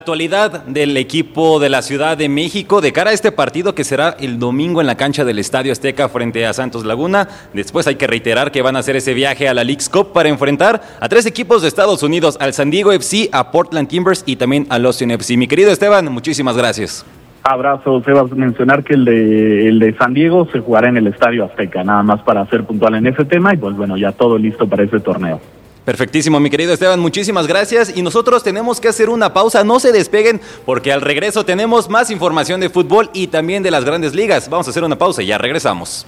Actualidad del equipo de la Ciudad de México de cara a este partido que será el domingo en la cancha del Estadio Azteca frente a Santos Laguna. Después hay que reiterar que van a hacer ese viaje a la Leagues Cup para enfrentar a 3 equipos de Estados Unidos, al San Diego FC, a Portland Timbers y también al Austin FC. Mi querido Esteban, muchísimas gracias. Abrazo, Sebas. Mencionar que el de San Diego se jugará en el Estadio Azteca, nada más para ser puntual en ese tema, y pues bueno, ya todo listo para ese torneo. Perfectísimo, mi querido Esteban, muchísimas gracias. Y nosotros tenemos que hacer una pausa, no se despeguen, porque al regreso tenemos más información de fútbol y también de las grandes ligas. Vamos a hacer una pausa y ya regresamos.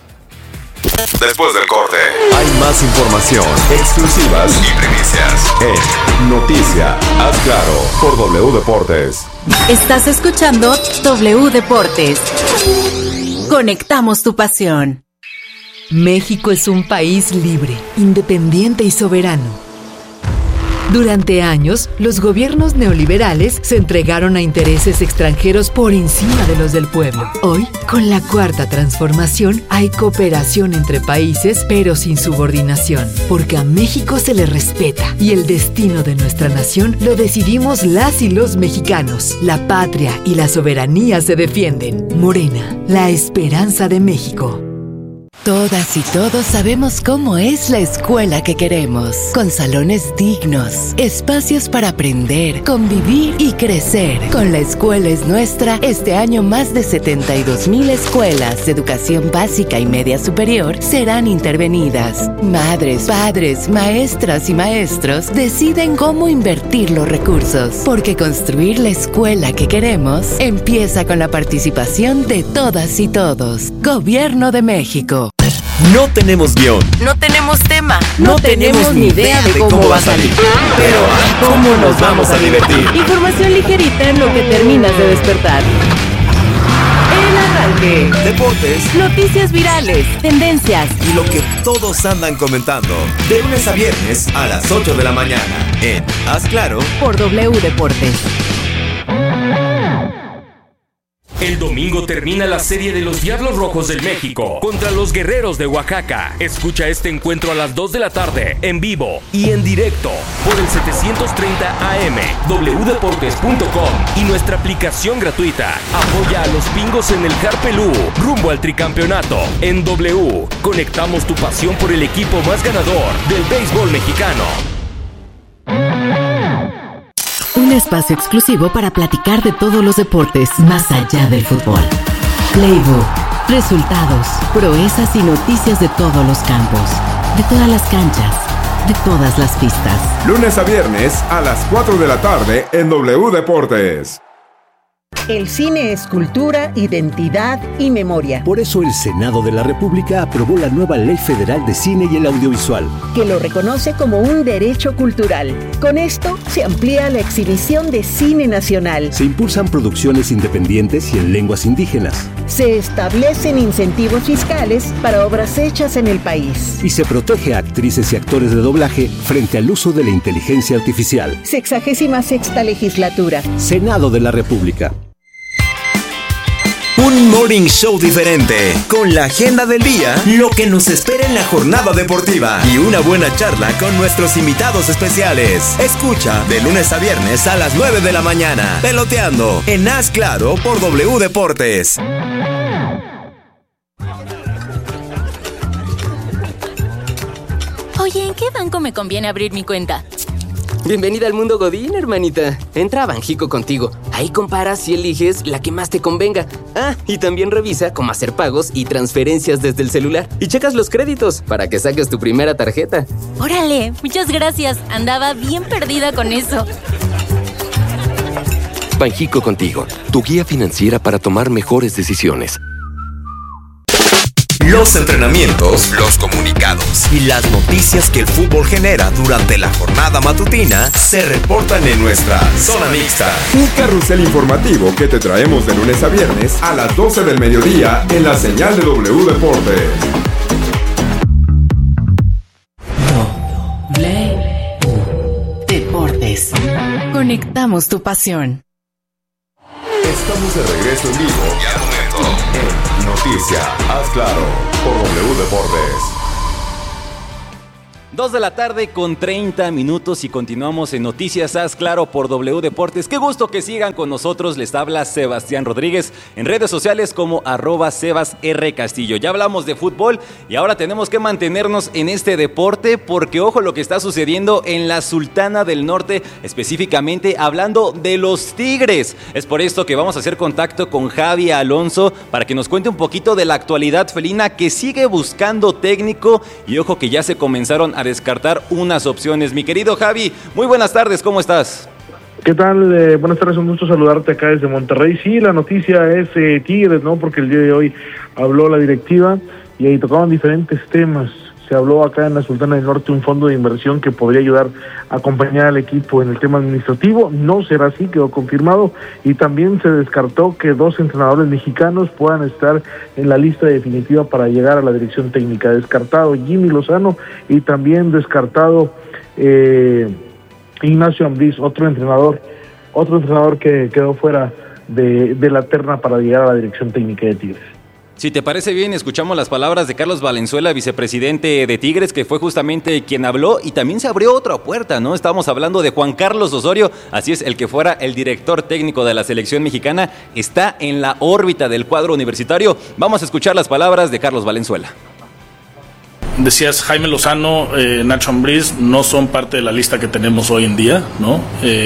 Después del corte, hay más información, exclusivas y primicias en Noticia. Haz claro por W Deportes. Estás escuchando W Deportes. Conectamos tu pasión. México es un país libre, independiente y soberano. Durante años, los gobiernos neoliberales se entregaron a intereses extranjeros por encima de los del pueblo. Hoy, con la Cuarta Transformación, hay cooperación entre países, pero sin subordinación, porque a México se le respeta y el destino de nuestra nación lo decidimos las y los mexicanos. La patria y la soberanía se defienden. Morena, la esperanza de México. Todas y todos sabemos cómo es la escuela que queremos, con salones dignos, espacios para aprender, convivir y crecer. Con La Escuela es Nuestra, este año más de 72,000 escuelas de educación básica y media superior serán intervenidas. Madres, padres, maestras y maestros deciden cómo invertir los recursos, porque construir la escuela que queremos empieza con la participación de todas y todos. Gobierno de México. No tenemos guión. No tenemos tema. No tenemos ni idea de cómo va a salir. Pero ¿cómo nos vamos a divertir? Información ligerita en lo que terminas de despertar. El arranque. Deportes. Noticias virales. Tendencias. Y lo que todos andan comentando. De lunes a viernes a las 8 de la mañana. En Haz Claro Por W Deportes. El domingo termina la serie de los Diablos Rojos del México contra los Guerreros de Oaxaca. Escucha este encuentro a las 2 de la tarde, en vivo y en directo, por el 730 AM, wdeportes.com y nuestra aplicación gratuita. Apoya a los Pingos en el Harpelú, rumbo al tricampeonato. En W, conectamos tu pasión por el equipo más ganador del béisbol mexicano. Un espacio exclusivo para platicar de todos los deportes más allá del fútbol. Playbook, resultados, proezas y noticias de todos los campos, de todas las canchas, de todas las pistas. Lunes a viernes a las 4 de la tarde en W Deportes. El cine es cultura, identidad y memoria. Por eso el Senado de la República aprobó la nueva Ley Federal de Cine y el Audiovisual, que lo reconoce como un derecho cultural. Con esto se amplía la exhibición de cine nacional. Se impulsan producciones independientes y en lenguas indígenas. Se establecen incentivos fiscales para obras hechas en el país. Y se protege a actrices y actores de doblaje frente al uso de la inteligencia artificial. 66ª legislatura. Senado de la República. Un morning show diferente, con la agenda del día, lo que nos espera en la jornada deportiva y una buena charla con nuestros invitados especiales. Escucha de lunes a viernes a las 9 de la mañana, Peloteando, en Haz Claro por W Deportes. Oye, ¿en qué banco me conviene abrir mi cuenta? Bienvenida al mundo Godín, hermanita. Entra a Banxico Contigo. Ahí comparas y eliges la que más te convenga. Ah, y también revisa cómo hacer pagos y transferencias desde el celular. Y checas los créditos para que saques tu primera tarjeta. ¡Órale! Muchas gracias. Andaba bien perdida con eso. Banxico Contigo, tu guía financiera para tomar mejores decisiones. Los entrenamientos, los comunicados y las noticias que el fútbol genera durante la jornada matutina se reportan en nuestra Zona Mixta. Un carrusel informativo que te traemos de lunes a viernes a las 12 del mediodía en la señal de W Deportes. W Deportes. Conectamos tu pasión. Estamos de regreso en vivo y al momento en Noticia. Haz Claro por W Deportes. 2 de la tarde con 30 minutos y continuamos en Noticias Haz Claro por W Deportes. Qué gusto que sigan con nosotros, les habla Sebastián Rodríguez en redes sociales como @SebasRCastillo. Ya hablamos de fútbol y ahora tenemos que mantenernos en este deporte porque ojo lo que está sucediendo en la Sultana del Norte, específicamente hablando de los Tigres. Es por esto que vamos a hacer contacto con Javi Alonso para que nos cuente un poquito de la actualidad felina que sigue buscando técnico y ojo que ya se comenzaron a descartar unas opciones. Mi querido Javi, muy buenas tardes, ¿cómo estás? ¿Qué tal? Buenas tardes, un gusto saludarte acá desde Monterrey. Sí, la noticia es Tigres, ¿no? Porque el día de hoy habló la directiva y ahí tocaban diferentes temas. Se habló acá en la Sultana del Norte un fondo de inversión que podría ayudar a acompañar al equipo en el tema administrativo. No será así, quedó confirmado. Y también se descartó que 2 entrenadores mexicanos puedan estar en la lista definitiva para llegar a la dirección técnica. Descartado Jimmy Lozano y también descartado Ignacio Ambriz, otro entrenador que quedó fuera de la terna para llegar a la dirección técnica de Tigres. Si te parece bien, escuchamos las palabras de Carlos Valenzuela, vicepresidente de Tigres, que fue justamente quien habló y también se abrió otra puerta, ¿no? Estábamos hablando de Juan Carlos Osorio, así es, el que fuera el director técnico de la selección mexicana, está en la órbita del cuadro universitario. Vamos a escuchar las palabras de Carlos Valenzuela. Decías, Jaime Lozano, Nacho Ambriz no son parte de la lista que tenemos hoy en día, ¿no?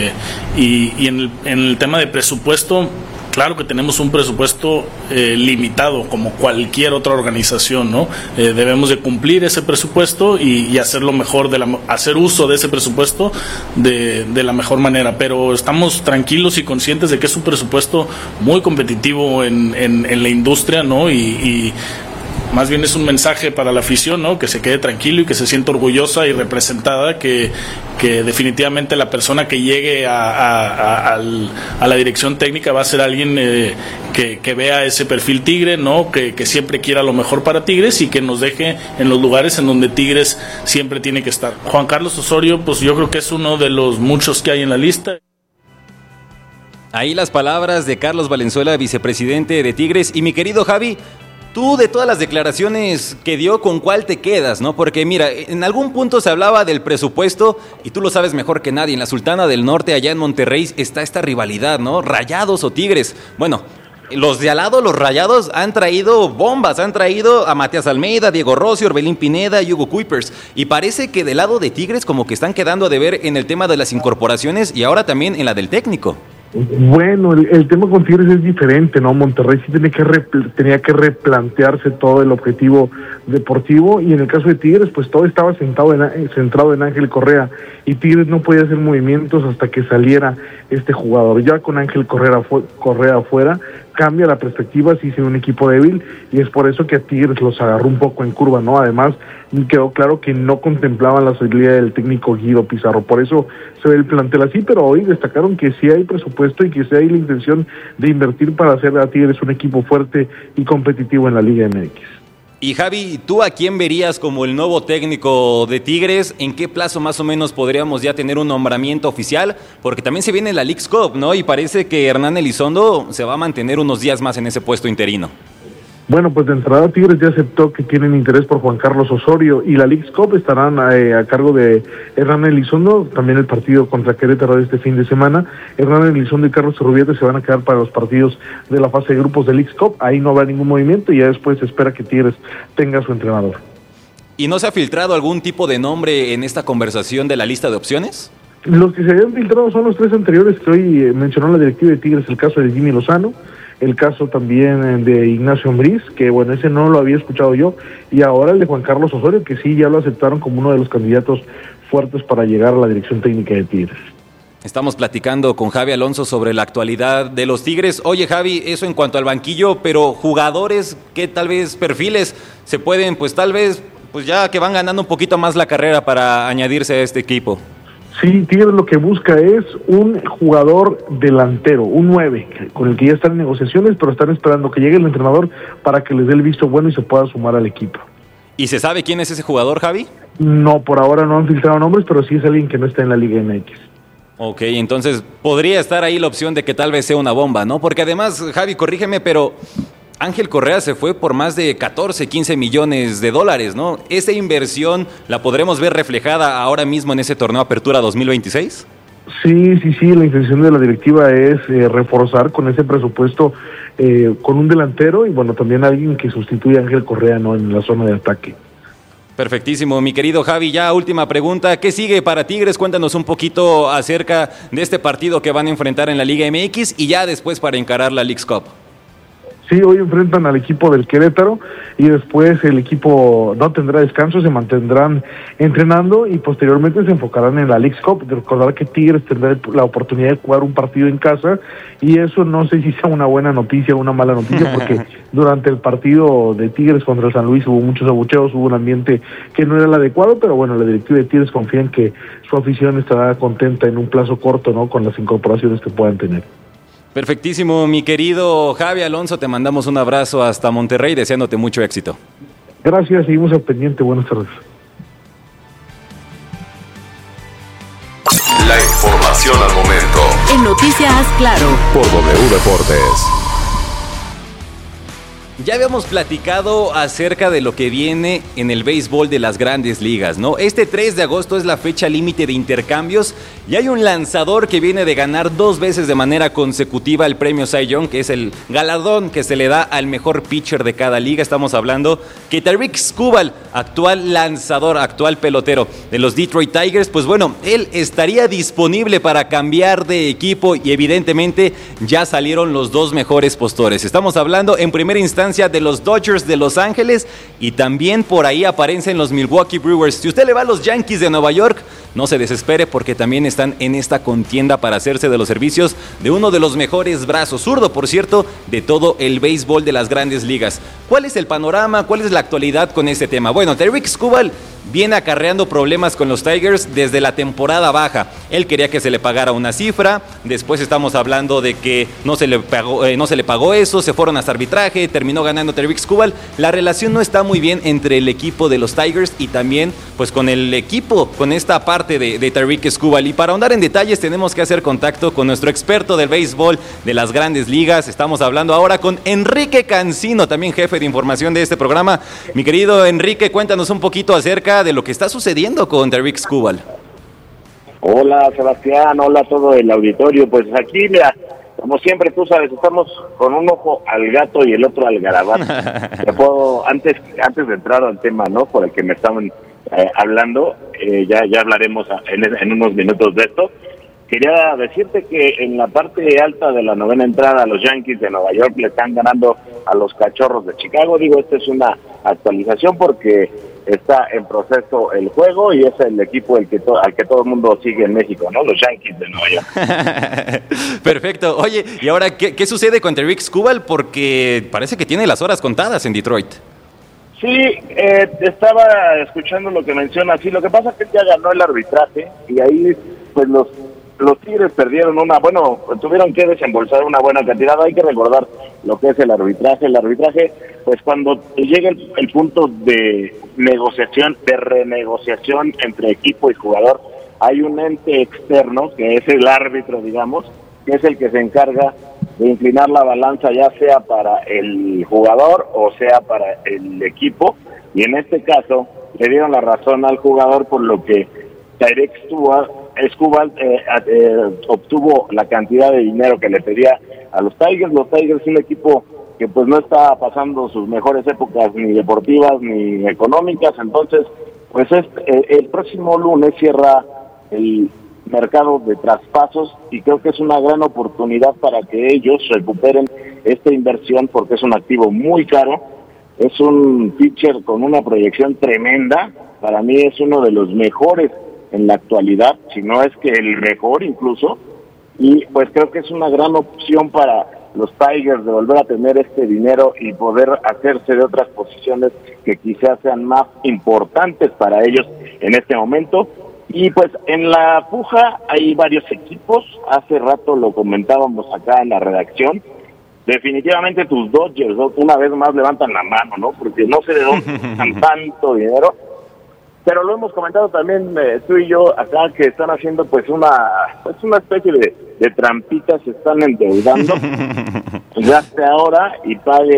Y en el tema de presupuesto, claro que tenemos un presupuesto limitado, como cualquier otra organización, ¿no? Debemos de cumplir ese presupuesto y hacerlo mejor, hacer uso de ese presupuesto de la mejor manera. Pero estamos tranquilos y conscientes de que es un presupuesto muy competitivo en la industria, ¿no? Y más bien es un mensaje para la afición, ¿no? Que se quede tranquilo y que se sienta orgullosa y representada, que definitivamente la persona que llegue a la dirección técnica va a ser alguien que vea ese perfil Tigre, ¿no? Que siempre quiera lo mejor para Tigres y que nos deje en los lugares en donde Tigres siempre tiene que estar. Juan Carlos Osorio, pues yo creo que es uno de los muchos que hay en la lista. Ahí las palabras de Carlos Valenzuela, vicepresidente de Tigres. Y mi querido Javi, tú de todas las declaraciones que dio, ¿con cuál te quedas, no? Porque mira, en algún punto se hablaba del presupuesto y tú lo sabes mejor que nadie. En la Sultana del Norte, allá en Monterrey, está esta rivalidad, ¿no? Rayados o Tigres. Bueno, los de al lado, los Rayados, han traído bombas, han traído a Matías Almeida, Diego Rossi, Orbelín Pineda y Hugo Kuipers. Y parece que del lado de Tigres como que están quedando a deber en el tema de las incorporaciones y ahora también en la del técnico. Bueno, el tema con Tigres es diferente, ¿no? Monterrey sí tenía que replantearse todo el objetivo deportivo y en el caso de Tigres pues todo estaba centrado en Ángel Correa y Tigres no podía hacer movimientos hasta que saliera este jugador. Ya con Ángel Correa afuera cambia la perspectiva, sí es un equipo débil y es por eso que a Tigres los agarró un poco en curva, ¿no? Además quedó claro que no contemplaban la salida del técnico Guido Pizarro, por eso se ve el plantel así, pero hoy destacaron que sí hay presupuesto y que sí hay la intención de invertir para hacer a Tigres un equipo fuerte y competitivo en la Liga MX. Y Javi, ¿tú a quién verías como el nuevo técnico de Tigres? ¿En qué plazo más o menos podríamos ya tener un nombramiento oficial? Porque también se viene la Leagues Cup, ¿no? Y parece que Hernán Elizondo se va a mantener unos días más en ese puesto interino. Bueno, pues de entrada Tigres ya aceptó que tienen interés por Juan Carlos Osorio y la Leagues Cup estarán a cargo de Hernán Elizondo, también el partido contra Querétaro de este fin de semana. Hernán Elizondo y Carlos Urrubieta se van a quedar para los partidos de la fase de grupos de Leagues Cup, ahí no habrá ningún movimiento y ya después se espera que Tigres tenga su entrenador. ¿Y no se ha filtrado algún tipo de nombre en esta conversación de la lista de opciones? Los que se habían filtrado son los 3 anteriores que hoy mencionó la directiva de Tigres, el caso de Jimmy Lozano, el caso también de Ignacio Ambriz, que bueno, ese no lo había escuchado yo, y ahora el de Juan Carlos Osorio, que sí ya lo aceptaron como uno de los candidatos fuertes para llegar a la dirección técnica de Tigres. Estamos platicando con Javi Alonso sobre la actualidad de los Tigres. Oye Javi, eso en cuanto al banquillo, pero jugadores que tal vez perfiles se pueden, pues tal vez, pues ya que van ganando un poquito más la carrera para añadirse a este equipo. Sí, Tigres lo que busca es un jugador delantero, un 9, con el que ya están en negociaciones, pero están esperando que llegue el entrenador para que les dé el visto bueno y se pueda sumar al equipo. ¿Y se sabe quién es ese jugador, Javi? No, por ahora no han filtrado nombres, pero sí es alguien que no está en la Liga MX. Ok, entonces podría estar ahí la opción de que tal vez sea una bomba, ¿no? Porque además, Javi, corrígeme, pero Ángel Correa se fue por más de 14, 15 millones de dólares, ¿no? ¿Esa inversión la podremos ver reflejada ahora mismo en ese torneo Apertura 2026? Sí, la intención de la directiva es reforzar con ese presupuesto con un delantero y bueno, también alguien que sustituya a Ángel Correa, ¿no?, en la zona de ataque. Perfectísimo, mi querido Javi, ya última pregunta, ¿qué sigue para Tigres? Cuéntanos un poquito acerca de este partido que van a enfrentar en la Liga MX y ya después para encarar la Leagues Cup. Sí, hoy enfrentan al equipo del Querétaro y después el equipo no tendrá descanso, se mantendrán entrenando y posteriormente se enfocarán en la Leagues Cup. De recordar que Tigres tendrá la oportunidad de jugar un partido en casa y eso no sé si sea una buena noticia o una mala noticia porque durante el partido de Tigres contra el San Luis hubo muchos abucheos, hubo un ambiente que no era el adecuado, pero bueno, la directiva de Tigres confía en que su afición estará contenta en un plazo corto, ¿no?, con las incorporaciones que puedan tener. Perfectísimo, mi querido Javi Alonso, te mandamos un abrazo hasta Monterrey, deseándote mucho éxito. Gracias, seguimos al pendiente, buenas tardes. La información al momento. En Noticias Claro. Por W Deportes. Ya habíamos platicado acerca de lo que viene en el béisbol de las grandes ligas, ¿no? Este 3 de agosto es la fecha límite de intercambios y hay un lanzador que viene de ganar 2 veces de manera consecutiva el premio Cy Young, que es el galardón que se le da al mejor pitcher de cada liga. Estamos hablando que Tarik Skubal, actual lanzador, actual pelotero de los Detroit Tigers, pues bueno, él estaría disponible para cambiar de equipo y evidentemente ya salieron los 2 mejores postores. Estamos hablando en primera instancia de los Dodgers de Los Ángeles y también por ahí aparecen los Milwaukee Brewers. Si usted le va a los Yankees de Nueva York, no se desespere porque también están en esta contienda para hacerse de los servicios de uno de los mejores brazos, zurdo por cierto, de todo el béisbol de las grandes ligas. ¿Cuál es el panorama? ¿Cuál es la actualidad con este tema? Bueno, Tarik Skubal viene acarreando problemas con los Tigers desde la temporada baja. Él quería que se le pagara una cifra, después estamos hablando de que no se le pagó eso, se fueron hasta arbitraje, terminó ganando Tarik Skubal. La relación no está muy bien entre el equipo de los Tigers y también pues con el equipo, con esta parte de Tarik Skubal. Y para ahondar en detalles tenemos que hacer contacto con nuestro experto del béisbol de las grandes ligas. Estamos hablando ahora con Enrique Cancino, también jefe de información de este programa. Mi querido Enrique, cuéntanos un poquito acerca de lo que está sucediendo con Tarik Skubal. Hola Sebastián, hola a todo el auditorio. Pues aquí, mira, como siempre tú sabes, estamos con un ojo al gato y el otro al garabato. Antes de entrar al tema, ¿no?, por el que me estaban hablando, ya hablaremos en unos minutos de esto. Quería decirte que en la parte alta de la novena entrada los Yankees de Nueva York le están ganando a los Cachorros de Chicago. Digo, esta es una actualización porque está en proceso el juego y es el equipo al que todo el mundo sigue en México, ¿no? Los Yankees de Nueva York. Perfecto. Oye, ¿y ahora qué sucede con Tarik Skubal? Porque parece que tiene las horas contadas en Detroit. Sí, estaba escuchando lo que menciona. Sí, lo que pasa es que ya ganó el arbitraje y ahí pues los Tigres perdieron tuvieron que desembolsar una buena cantidad. Hay que recordar lo que es el arbitraje. El arbitraje, pues cuando llega el punto de negociación, de renegociación entre equipo y jugador, hay un ente externo, que es el árbitro, digamos, que es el que se encarga de inclinar la balanza, ya sea para el jugador o sea para el equipo. Y en este caso, le dieron la razón al jugador, por lo que Tarik Skubal obtuvo la cantidad de dinero que le pedía a los Tigers. Los Tigers es un equipo que pues no está pasando sus mejores épocas ni deportivas ni económicas, entonces pues el próximo lunes cierra el mercado de traspasos y creo que es una gran oportunidad para que ellos recuperen esta inversión porque es un activo muy caro, es un pitcher con una proyección tremenda, para mí es uno de los mejores en la actualidad, si no es que el mejor incluso, y pues creo que es una gran opción para los Tigers de volver a tener este dinero y poder hacerse de otras posiciones que quizás sean más importantes para ellos en este momento. Y pues en la puja hay varios equipos, hace rato lo comentábamos acá en la redacción, definitivamente tus Dodgers una vez más levantan la mano, ¿no? Porque no sé de dónde sacan tanto dinero, pero lo hemos comentado también tú y yo acá, que están haciendo pues una especie de trampitas, se están endeudando, gaste ahora y pague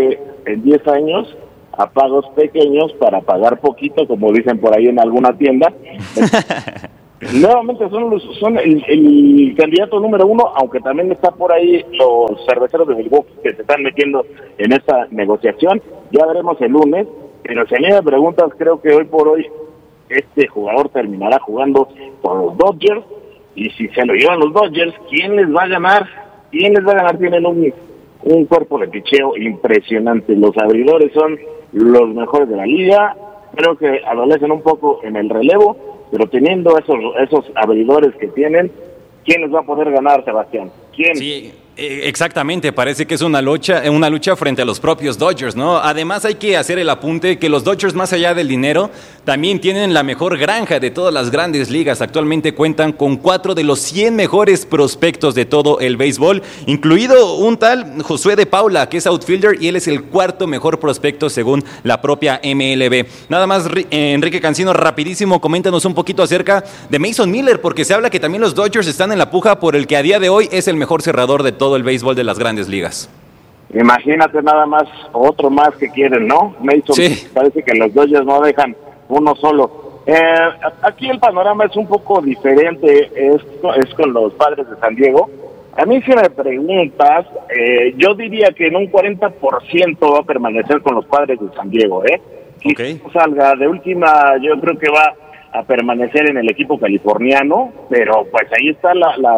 en 10 años a pagos pequeños para pagar poquito, como dicen por ahí en alguna tienda. Nuevamente son el candidato número 1, aunque también está por ahí los cerveceros de Milwaukee que se están metiendo en esta negociación. Ya veremos el lunes, pero si a mí me preguntas, creo que hoy por hoy este jugador terminará jugando por los Dodgers, y si se lo llevan los Dodgers, ¿quién les va a ganar? Tienen un cuerpo de picheo impresionante. Los abridores son los mejores de la liga. Creo que adolecen un poco en el relevo, pero teniendo esos abridores que tienen, ¿quién les va a poder ganar, Sebastián? ¿Quién? Sí, exactamente, parece que es una lucha frente a los propios Dodgers, ¿no? Además hay que hacer el apunte que los Dodgers, más allá del dinero, también tienen la mejor granja de todas las grandes ligas. Actualmente cuentan con 4 de los 100 mejores prospectos de todo el béisbol, incluido un tal Josué de Paula, que es outfielder, y él es el 4º mejor prospecto según la propia MLB. Nada más, Enrique Cancino, rapidísimo, coméntanos un poquito acerca de Mason Miller, porque se habla que también los Dodgers están en la puja por el que a día de hoy es el mejor cerrador de todo el béisbol de las grandes ligas. Imagínate nada más, otro más que quieren, ¿no? Mason, sí. Parece que los Dodgers no dejan uno solo. Aquí el panorama es un poco diferente, es con los Padres de San Diego. A mí, si me preguntas, yo diría que en un 40% va a permanecer con los Padres de San Diego, Okay. Si salga de última, yo creo que va a permanecer en el equipo californiano, pero pues ahí está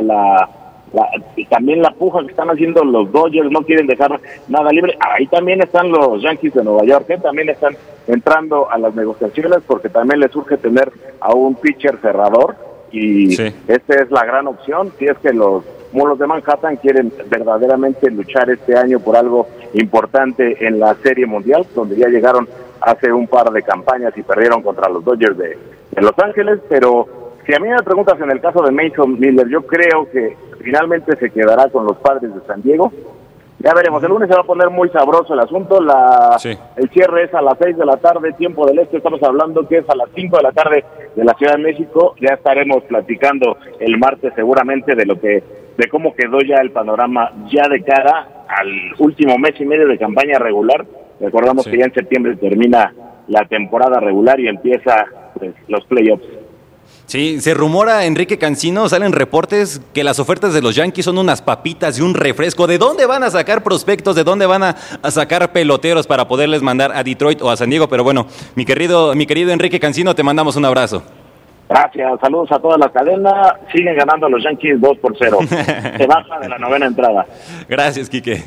y también la puja que están haciendo los Dodgers, no quieren dejar nada libre. Ahí también están los Yankees de Nueva York, también están entrando a las negociaciones porque también les urge tener a un pitcher cerrador, y esta es la gran opción si es que los Molos de Manhattan quieren verdaderamente luchar este año por algo importante en la Serie Mundial, donde ya llegaron hace un par de campañas y perdieron contra los Dodgers de Los Ángeles. Pero si a mí me preguntas en el caso de Mason Miller, yo creo que finalmente se quedará con los Padres de San Diego. Ya veremos, el lunes se va a poner muy sabroso el asunto. El cierre es a las 6 de la tarde, tiempo del este. Estamos hablando que es a las 5 de la tarde de la Ciudad de México. Ya estaremos platicando el martes seguramente de cómo quedó ya el panorama ya de cara al último mes y medio de campaña regular. Recordamos que ya en septiembre termina la temporada regular y empieza los playoffs. Sí, se rumora, Enrique Cancino, salen reportes que las ofertas de los Yankees son unas papitas y un refresco. ¿De dónde van a sacar prospectos? ¿De dónde van a sacar peloteros para poderles mandar a Detroit o a San Diego? Pero bueno, mi querido Enrique Cancino, te mandamos un abrazo. Gracias, saludos a toda la cadena. Siguen ganando los Yankees 2-0. Se baja de la 9ª entrada. Gracias, Quique.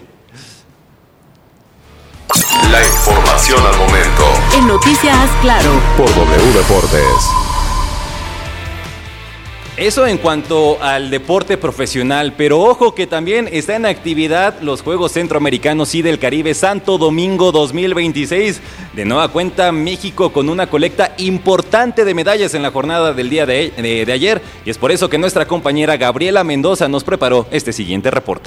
La información al momento. En Noticias Claro. Por W Deportes. Eso en cuanto al deporte profesional, pero ojo que también está en actividad los Juegos Centroamericanos y del Caribe Santo Domingo 2026. De nueva cuenta, México con una colecta importante de medallas en la jornada del día de ayer, y es por eso que nuestra compañera Gabriela Mendoza nos preparó este siguiente reporte.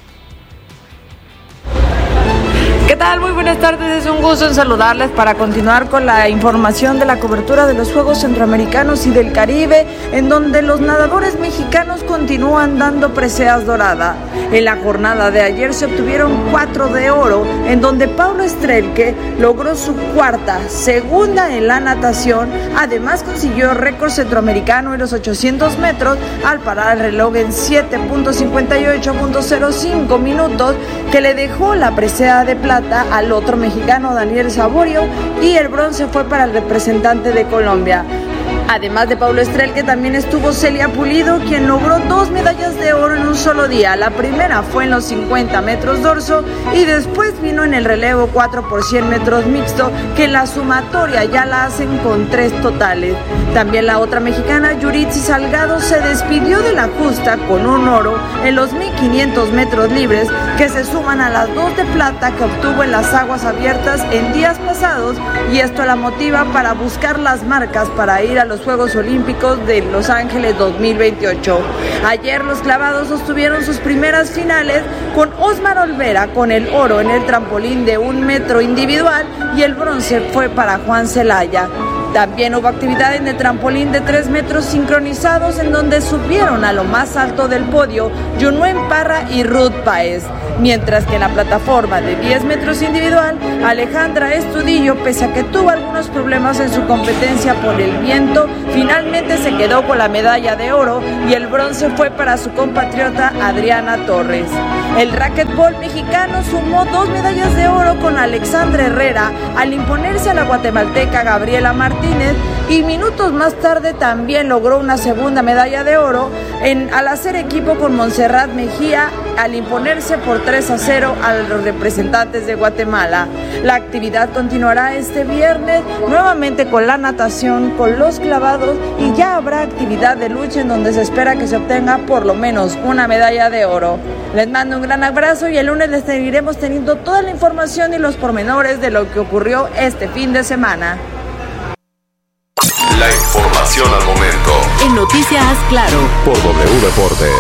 ¿Qué tal? Muy buenas tardes, es un gusto en saludarles para continuar con la información de la cobertura de los Juegos Centroamericanos y del Caribe, en donde los nadadores mexicanos continúan dando preseas doradas. En la jornada de ayer se obtuvieron 4 de oro, en donde Paulo Estrelke logró su segunda en la natación. Además consiguió récord centroamericano en los 800 metros al parar el reloj en 7.58.05 minutos, que le dejó la presea de plata al otro mexicano, Daniel Saborio, y el bronce fue para el representante de Colombia. Además de Paulo Estrelke, también estuvo Celia Pulido, quien logró 2 medallas de oro en un solo día. La primera fue en los 50 metros dorso y después vino en el relevo 4 por 100 metros mixto, que en la sumatoria ya la hacen con 3 totales. También la otra mexicana, Yuritsi Salgado, se despidió de la justa con un oro en los 1500 metros libres, que se suman a las 2 de plata que obtuvo en las aguas abiertas en días pasados, y esto la motiva para buscar las marcas para ir a los Juegos Olímpicos de Los Ángeles 2028. Ayer los clavados sostuvieron sus primeras finales con Osmar Olvera con el oro en el trampolín de 1 metro individual, y el bronce fue para Juan Celaya. También hubo actividad en el trampolín de 3 metros sincronizados, en donde subieron a lo más alto del podio Yunuen Parra y Ruth Páez. Mientras que en la plataforma de 10 metros individual, Alejandra Estudillo, pese a que tuvo algunos problemas en su competencia por el viento, finalmente se quedó con la medalla de oro y el bronce fue para su compatriota Adriana Torres. El racquetbol mexicano sumó 2 medallas de oro con Alexandra Herrera al imponerse a la guatemalteca Gabriela Martínez, y minutos más tarde también logró una segunda medalla de oro al hacer equipo con Montserrat Mejía al imponerse por 3-0 a los representantes de Guatemala. La actividad continuará este viernes nuevamente con la natación, con los clavados, y ya habrá actividad de lucha en donde se espera que se obtenga por lo menos una medalla de oro. Les mando un gran abrazo y el lunes les seguiremos teniendo toda la información y los pormenores de lo que ocurrió este fin de semana. La información al momento. En Noticias Claro. Por W Deportes.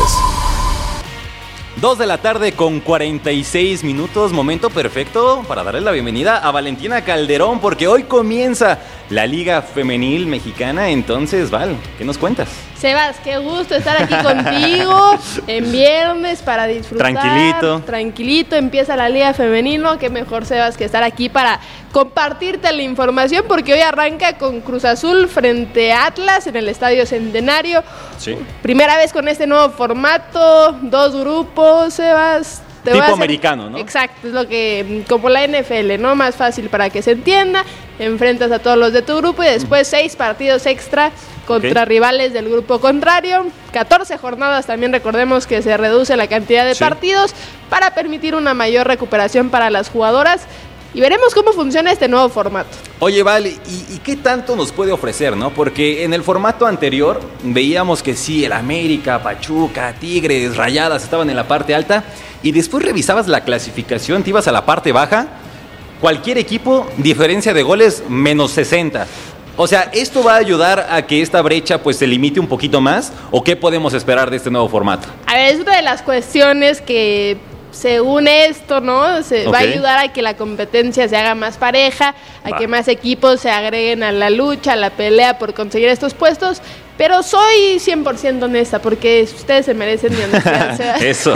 2 de la tarde con 46 minutos, momento perfecto para darle la bienvenida a Valentina Calderón, porque hoy comienza la Liga Femenil Mexicana. Entonces, Val, ¿qué nos cuentas? Sebas, qué gusto estar aquí contigo en viernes para disfrutar. Tranquilito, empieza la Liga Femenil, ¿no? Qué mejor, Sebas, que estar aquí para compartirte la información, porque hoy arranca con Cruz Azul frente a Atlas en el Estadio Centenario. Sí. Primera vez con este nuevo formato, 2 grupos, Sebas. Tipo americano, ¿no? Exacto, es lo que, como la NFL, ¿no? Más fácil para que se entienda. Enfrentas a todos los de tu grupo y después 6 partidos extra contra rivales del grupo contrario. 14 jornadas, también recordemos que se reduce la cantidad de partidos para permitir una mayor recuperación para las jugadoras. Y veremos cómo funciona este nuevo formato. Oye, Vale, ¿y qué tanto nos puede ofrecer, no? Porque en el formato anterior veíamos que sí, el América, Pachuca, Tigres, Rayadas estaban en la parte alta, y después revisabas la clasificación, te ibas a la parte baja, cualquier equipo, diferencia de goles, menos 60. O sea, ¿esto va a ayudar a que esta brecha pues se limite un poquito más? ¿O qué podemos esperar de este nuevo formato? A ver, es una de las cuestiones que, según esto, ¿no? Va a ayudar a que la competencia se haga más pareja, a que más equipos se agreguen a la lucha, a la pelea por conseguir estos puestos. Pero soy 100% honesta, porque ustedes se merecen mi honestidad. Eso.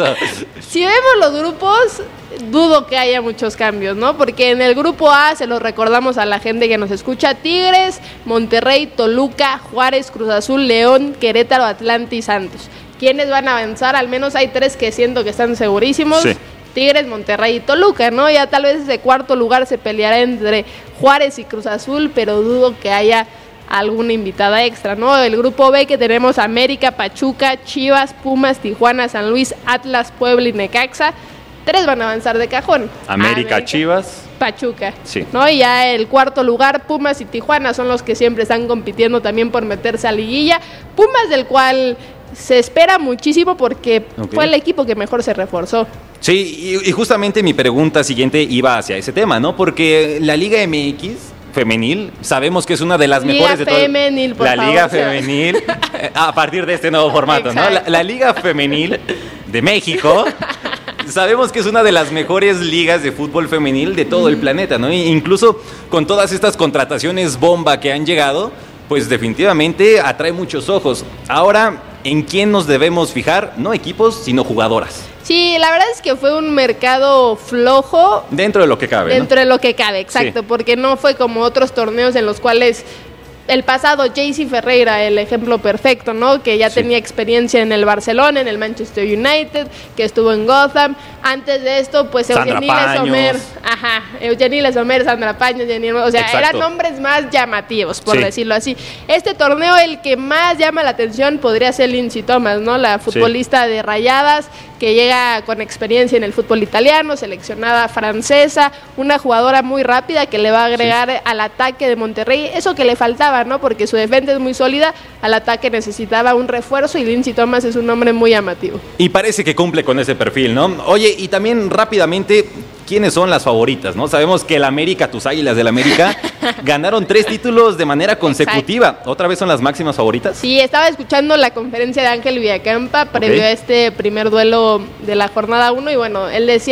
Si vemos los grupos, dudo que haya muchos cambios, ¿no? Porque en el grupo A, se los recordamos a la gente que nos escucha: Tigres, Monterrey, Toluca, Juárez, Cruz Azul, León, Querétaro, Atlante y Santos. ¿Quiénes van a avanzar? Al menos hay 3 que siento que están segurísimos. Sí. Tigres, Monterrey y Toluca, ¿no? Ya tal vez ese cuarto lugar se peleará entre Juárez y Cruz Azul, pero dudo que haya alguna invitada extra, ¿no? El grupo B, que tenemos América, Pachuca, Chivas, Pumas, Tijuana, San Luis, Atlas, Puebla y Necaxa. 3 van a avanzar de cajón. América, Chivas, Pachuca, sí, ¿no? Y ya el cuarto lugar, Pumas y Tijuana, son los que siempre están compitiendo también por meterse a liguilla. Pumas, del cual se espera muchísimo porque fue el equipo que mejor se reforzó. Sí, y justamente mi pregunta siguiente iba hacia ese tema, ¿no? Porque la Liga MX femenil, sabemos que es una de las mejores de todo. La Liga Femenil, a partir de este nuevo formato, ¿no? La Liga Femenil de México, sabemos que es una de las mejores ligas de fútbol femenil de todo el planeta, ¿no? Incluso con todas estas contrataciones bomba que han llegado, pues definitivamente atrae muchos ojos. Ahora, ¿en quién nos debemos fijar? No equipos, sino jugadoras. Sí, la verdad es que fue un mercado flojo. Dentro de lo que cabe, de lo que cabe, exacto, sí. Porque no fue como otros torneos en los cuales el pasado, Jaycee Ferreira, el ejemplo perfecto, ¿no? Que ya tenía experiencia en el Barcelona, en el Manchester United, que estuvo en Gotham. Antes de esto, pues Eugenie Lesomer, Sandra Paños, o sea, eran nombres más llamativos, por decirlo así. Este torneo, el que más llama la atención podría ser Lindsay Thomas, ¿no? La futbolista de Rayadas, que llega con experiencia en el fútbol italiano, seleccionada francesa, una jugadora muy rápida que le va a agregar al ataque de Monterrey eso que le faltaba, ¿no? Porque su defensa es muy sólida, al ataque necesitaba un refuerzo y Lindsay Thomas es un hombre muy llamativo. Y parece que cumple con ese perfil, ¿no? Oye, y también rápidamente, ¿quiénes son las favoritas, no? Sabemos que el América, tus Águilas del América, ganaron 3 títulos de manera consecutiva. Exacto. ¿Otra vez son las máximas favoritas? Sí, estaba escuchando la conferencia de Ángel Villacampa previo a este primer duelo de la jornada 1 y bueno, él decía,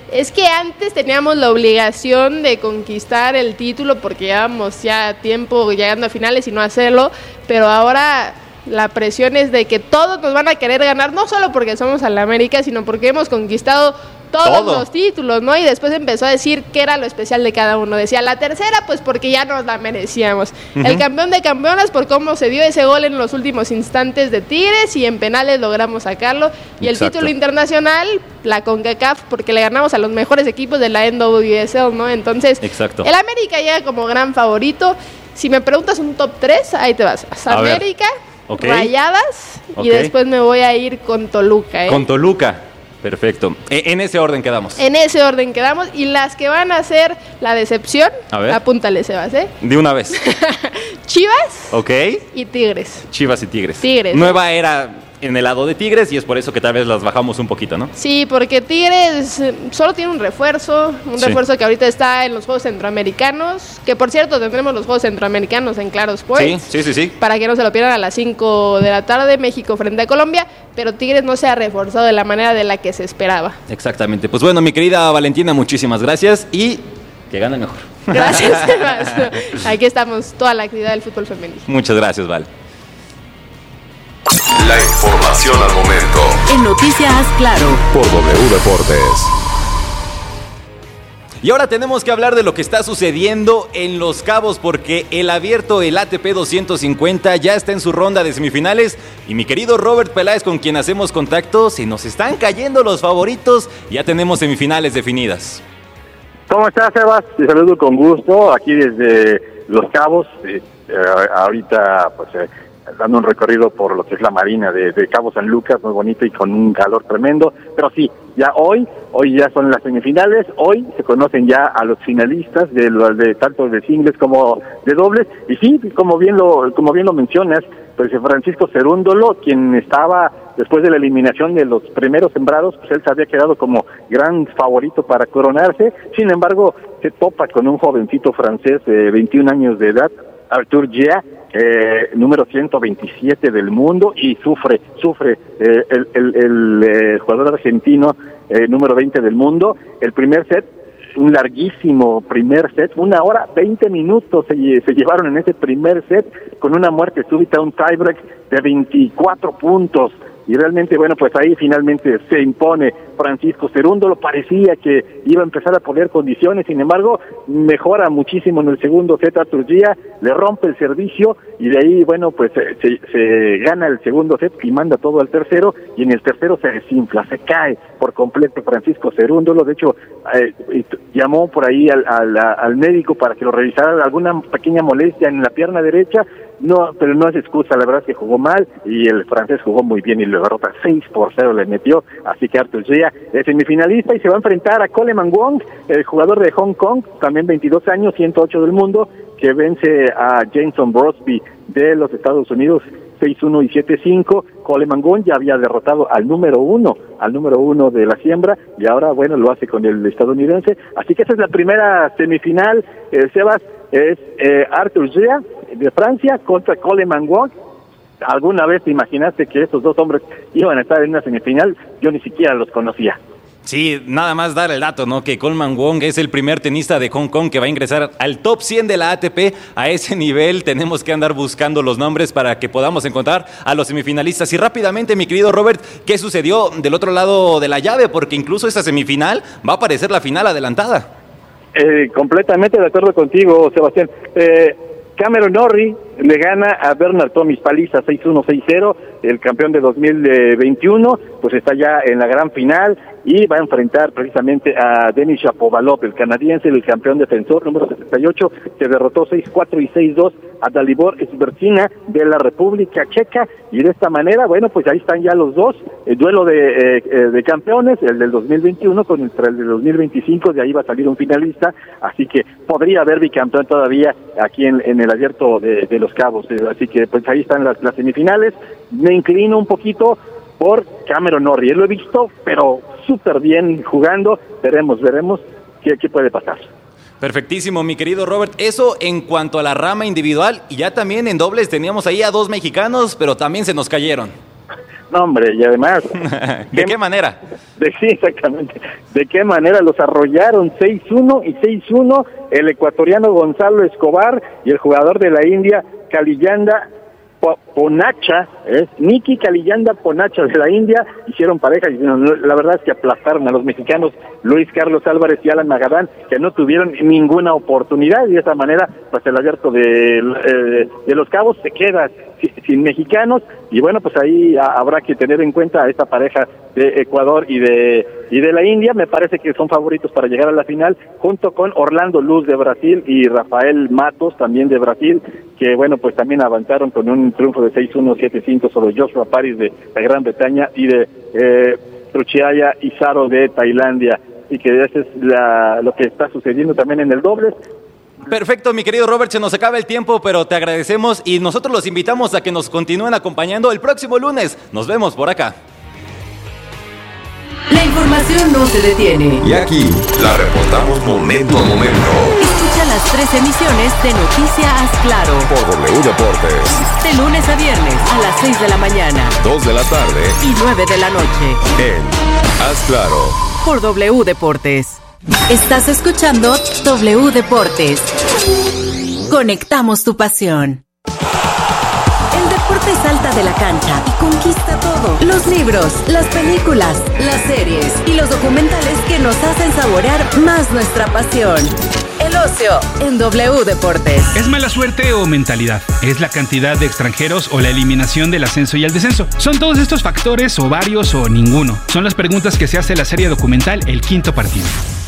Es que antes teníamos la obligación de conquistar el título porque llevábamos ya tiempo llegando a finales y no hacerlo, pero ahora la presión es de que todos nos van a querer ganar, no solo porque somos al América, sino porque hemos conquistado todos los títulos, ¿no? Y después empezó a decir qué era lo especial de cada uno. Decía, la tercera, pues porque ya nos la merecíamos. El campeón de campeonas por cómo se dio ese gol en los últimos instantes de Tigres y en penales logramos sacarlo. Y el título internacional, la CONCACAF, porque le ganamos a los mejores equipos de la NWSL, ¿no? Entonces, el América llega como gran favorito. Si me preguntas un top 3, ahí te vas. América, Rayadas y después me voy a ir con Toluca. Con Toluca. Perfecto. En ese orden quedamos. En ese orden quedamos. Y las que van a ser la decepción, apúntale, Sebas, de una vez. Chivas y Tigres. Chivas y Tigres. Tigres. Nueva era en el lado de Tigres y es por eso que tal vez las bajamos un poquito, ¿no? Sí, porque Tigres solo tiene un refuerzo que ahorita está en los Juegos Centroamericanos, que por cierto tendremos los Juegos Centroamericanos en Claro Sports. Sí. Para que no se lo pierdan a las 5 de la tarde, México frente a Colombia, pero Tigres no se ha reforzado de la manera de la que se esperaba. Exactamente. Pues bueno, mi querida Valentina, muchísimas gracias y que gane mejor. Gracias, Sebas. Aquí estamos, toda la actividad del fútbol femenino. Muchas gracias, Val. La información al momento. En Noticias Claro. Por W Deportes. Y ahora tenemos que hablar de lo que está sucediendo en Los Cabos porque el abierto, el ATP 250, ya está en su ronda de semifinales y mi querido Robert Peláez, con quien hacemos contacto, se nos están cayendo los favoritos, ya tenemos semifinales definidas. ¿Cómo estás, Sebas? Te saludo con gusto, aquí desde Los Cabos, ahorita pues dando un recorrido por lo que es la marina de Cabo San Lucas, muy bonito y con un calor tremendo, pero sí, ya hoy ya son las semifinales, hoy se conocen ya a los finalistas de tanto de singles como de dobles, y sí, como bien lo mencionas, pues Francisco Cerúndolo, quien estaba después de la eliminación de los primeros sembrados, pues él se había quedado como gran favorito para coronarse, sin embargo, se topa con un jovencito francés de 21 años de edad, Arthur Gia, número 127 del mundo, y sufre el jugador argentino número 20 del mundo. El primer set, un larguísimo primer set, 1 hora 20 minutos se llevaron en ese primer set, con una muerte súbita, un tiebreak de 24 puntos. Y realmente, bueno, pues ahí finalmente se impone Francisco Cerúndolo. Parecía que iba a empezar a poner condiciones, sin embargo, mejora muchísimo en el segundo set. Arthur Gia le rompe el servicio y de ahí, bueno, pues se gana el segundo set y manda todo al tercero, y en el tercero se desinfla, se cae por completo Francisco Cerúndolo. De hecho, llamó por ahí al médico para que lo revisara, alguna pequeña molestia en la pierna derecha. No, pero no es excusa, la verdad es que jugó mal y el francés jugó muy bien y lo derrota 6-0 le metió, así que Arthur Gia es semifinalista y se va a enfrentar a Coleman Wong, el jugador de Hong Kong, también 22 años, 108 del mundo, que vence a Jason Brosby de los Estados Unidos 6-1 y 7-5. Coleman Wong ya había derrotado al número uno de la siembra, y ahora, bueno, lo hace con el estadounidense, así que esa es la primera semifinal, Sebas, es Arthur Gia de Francia contra Coleman Wong. ¿Alguna vez te imaginaste que estos dos hombres iban a estar en una semifinal? Yo ni siquiera los conocía. Sí, nada más dar el dato, ¿no? Que Coleman Wong es el primer tenista de Hong Kong que va a ingresar al top 100 de la ATP. A ese nivel tenemos que andar buscando los nombres para que podamos encontrar a los semifinalistas. Y rápidamente, mi querido Robert, ¿qué sucedió del otro lado de la llave? Porque incluso esa semifinal va a parecer la final adelantada. Completamente de acuerdo contigo, Sebastián. Cameron Norrie le gana a Bernard Tomic paliza 6-1, 6-0, el campeón de 2021, pues está ya en la gran final y va a enfrentar precisamente a Denis Shapovalov, el canadiense, el campeón defensor número 78, que derrotó 6-4 y 6-2 a Dalibor Svjertsina de la República Checa, y de esta manera, bueno, pues ahí están ya los dos, el duelo de campeones, el del 2021 contra el del 2025, de ahí va a salir un finalista, así que podría haber bicampeón todavía aquí en el abierto de Los Cabos, así que pues ahí están las semifinales. Me inclino un poquito por Cameron Norrie, lo he visto, pero súper bien jugando, veremos qué puede pasar. Perfectísimo, mi querido Robert. Eso en cuanto a la rama individual, y ya también en dobles teníamos ahí a dos mexicanos, pero también se nos cayeron. No, hombre, y además... ¿De qué manera? Sí, exactamente. ¿De qué manera los arrollaron? 6-1 y 6-1 el ecuatoriano Gonzalo Escobar y el jugador de la India, Kaliyanda Ponacha, Nicky Kaliyanda Ponacha de la India, hicieron pareja y la verdad es que aplastaron a los mexicanos Luis Carlos Álvarez y Alan Magadán, que no tuvieron ninguna oportunidad, y de esa manera pues el Abierto de Los Cabos se queda sin mexicanos, y bueno, pues ahí habrá que tener en cuenta a esta pareja de Ecuador y de la India. Me parece que son favoritos para llegar a la final, junto con Orlando Luz de Brasil y Rafael Matos también de Brasil, que bueno, pues también avanzaron con un triunfo de 6-1, 7-5 sobre Joshua Paris de la Gran Bretaña y de Truchiaya Isaro de Tailandia, y que eso es lo que está sucediendo también en el dobles. Perfecto, mi querido Robert, se nos acaba el tiempo, pero te agradecemos y nosotros los invitamos a que nos continúen acompañando el próximo lunes. Nos vemos por acá. La información no se detiene. Y aquí la reportamos momento a momento. Escucha las 3 emisiones de Noticia Haz Claro por W Deportes. De lunes a viernes a las 6 de la mañana, 2 de la tarde y 9 de la noche. En Haz Claro por W Deportes. Estás escuchando W Deportes. Conectamos tu pasión. El deporte salta de la cancha y conquista todo. Los libros, las películas, las series y los documentales que nos hacen saborear más nuestra pasión. El ocio en W Deportes. ¿Es mala suerte o mentalidad? ¿Es la cantidad de extranjeros o la eliminación del ascenso y el descenso? ¿Son todos estos factores o varios o ninguno? Son las preguntas que se hace la serie documental El Quinto Partido.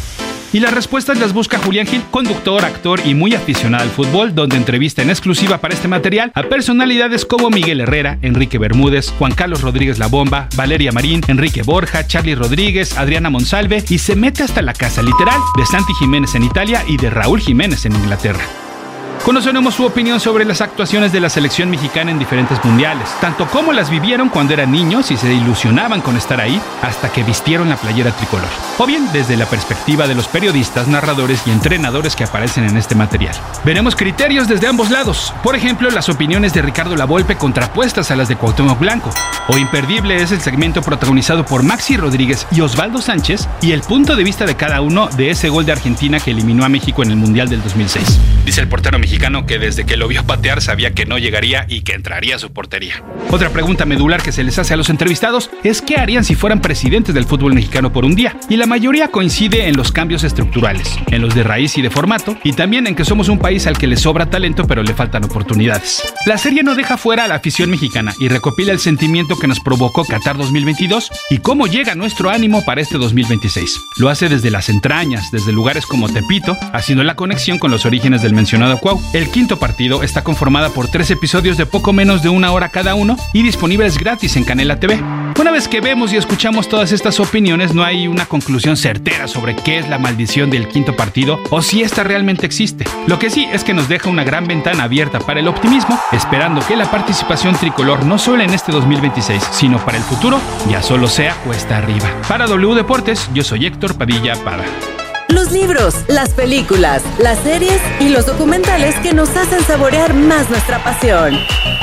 Y las respuestas las busca Julián Gil, conductor, actor y muy aficionado al fútbol, donde entrevista en exclusiva para este material a personalidades como Miguel Herrera, Enrique Bermúdez, Juan Carlos Rodríguez La Bomba, Valeria Marín, Enrique Borja, Charly Rodríguez, Adriana Monsalve, y se mete hasta la casa literal de Santi Jiménez en Italia y de Raúl Jiménez en Inglaterra. Conoceremos su opinión sobre las actuaciones de la selección mexicana en diferentes mundiales, tanto como las vivieron cuando eran niños y se ilusionaban con estar ahí, hasta que vistieron la playera tricolor. O bien desde la perspectiva de los periodistas, narradores y entrenadores que aparecen en este material. Veremos criterios desde ambos lados, por ejemplo, las opiniones de Ricardo Lavolpe contrapuestas a las de Cuauhtémoc Blanco. O imperdible es el segmento protagonizado por Maxi Rodríguez y Osvaldo Sánchez y el punto de vista de cada uno de ese gol de Argentina que eliminó a México en el Mundial del 2006. Dice el portero mexicano que desde que lo vio patear sabía que no llegaría y que entraría a su portería. Otra pregunta medular que se les hace a los entrevistados es qué harían si fueran presidentes del fútbol mexicano por un día, y la mayoría coincide en los cambios estructurales, en los de raíz y de formato, y también en que somos un país al que le sobra talento pero le faltan oportunidades. La serie no deja fuera a la afición mexicana y recopila el sentimiento que nos provocó Qatar 2022 y cómo llega nuestro ánimo para este 2026. Lo hace desde las entrañas, desde lugares como Tepito, haciendo la conexión con los orígenes del mencionado Cuau. El Quinto Partido está conformada por 3 episodios de poco menos de 1 hora cada uno y disponibles gratis en Canela TV. Una vez que vemos y escuchamos todas estas opiniones, no hay una conclusión certera sobre qué es la maldición del Quinto Partido o si esta realmente existe. Lo que sí es que nos deja una gran ventana abierta para el optimismo, esperando que la participación tricolor no solo en este 2026, sino para el futuro, ya solo sea cuesta arriba. Para W Deportes, yo soy Héctor Padilla Pada. Los libros, las películas, las series y los documentales que nos hacen saborear más nuestra pasión.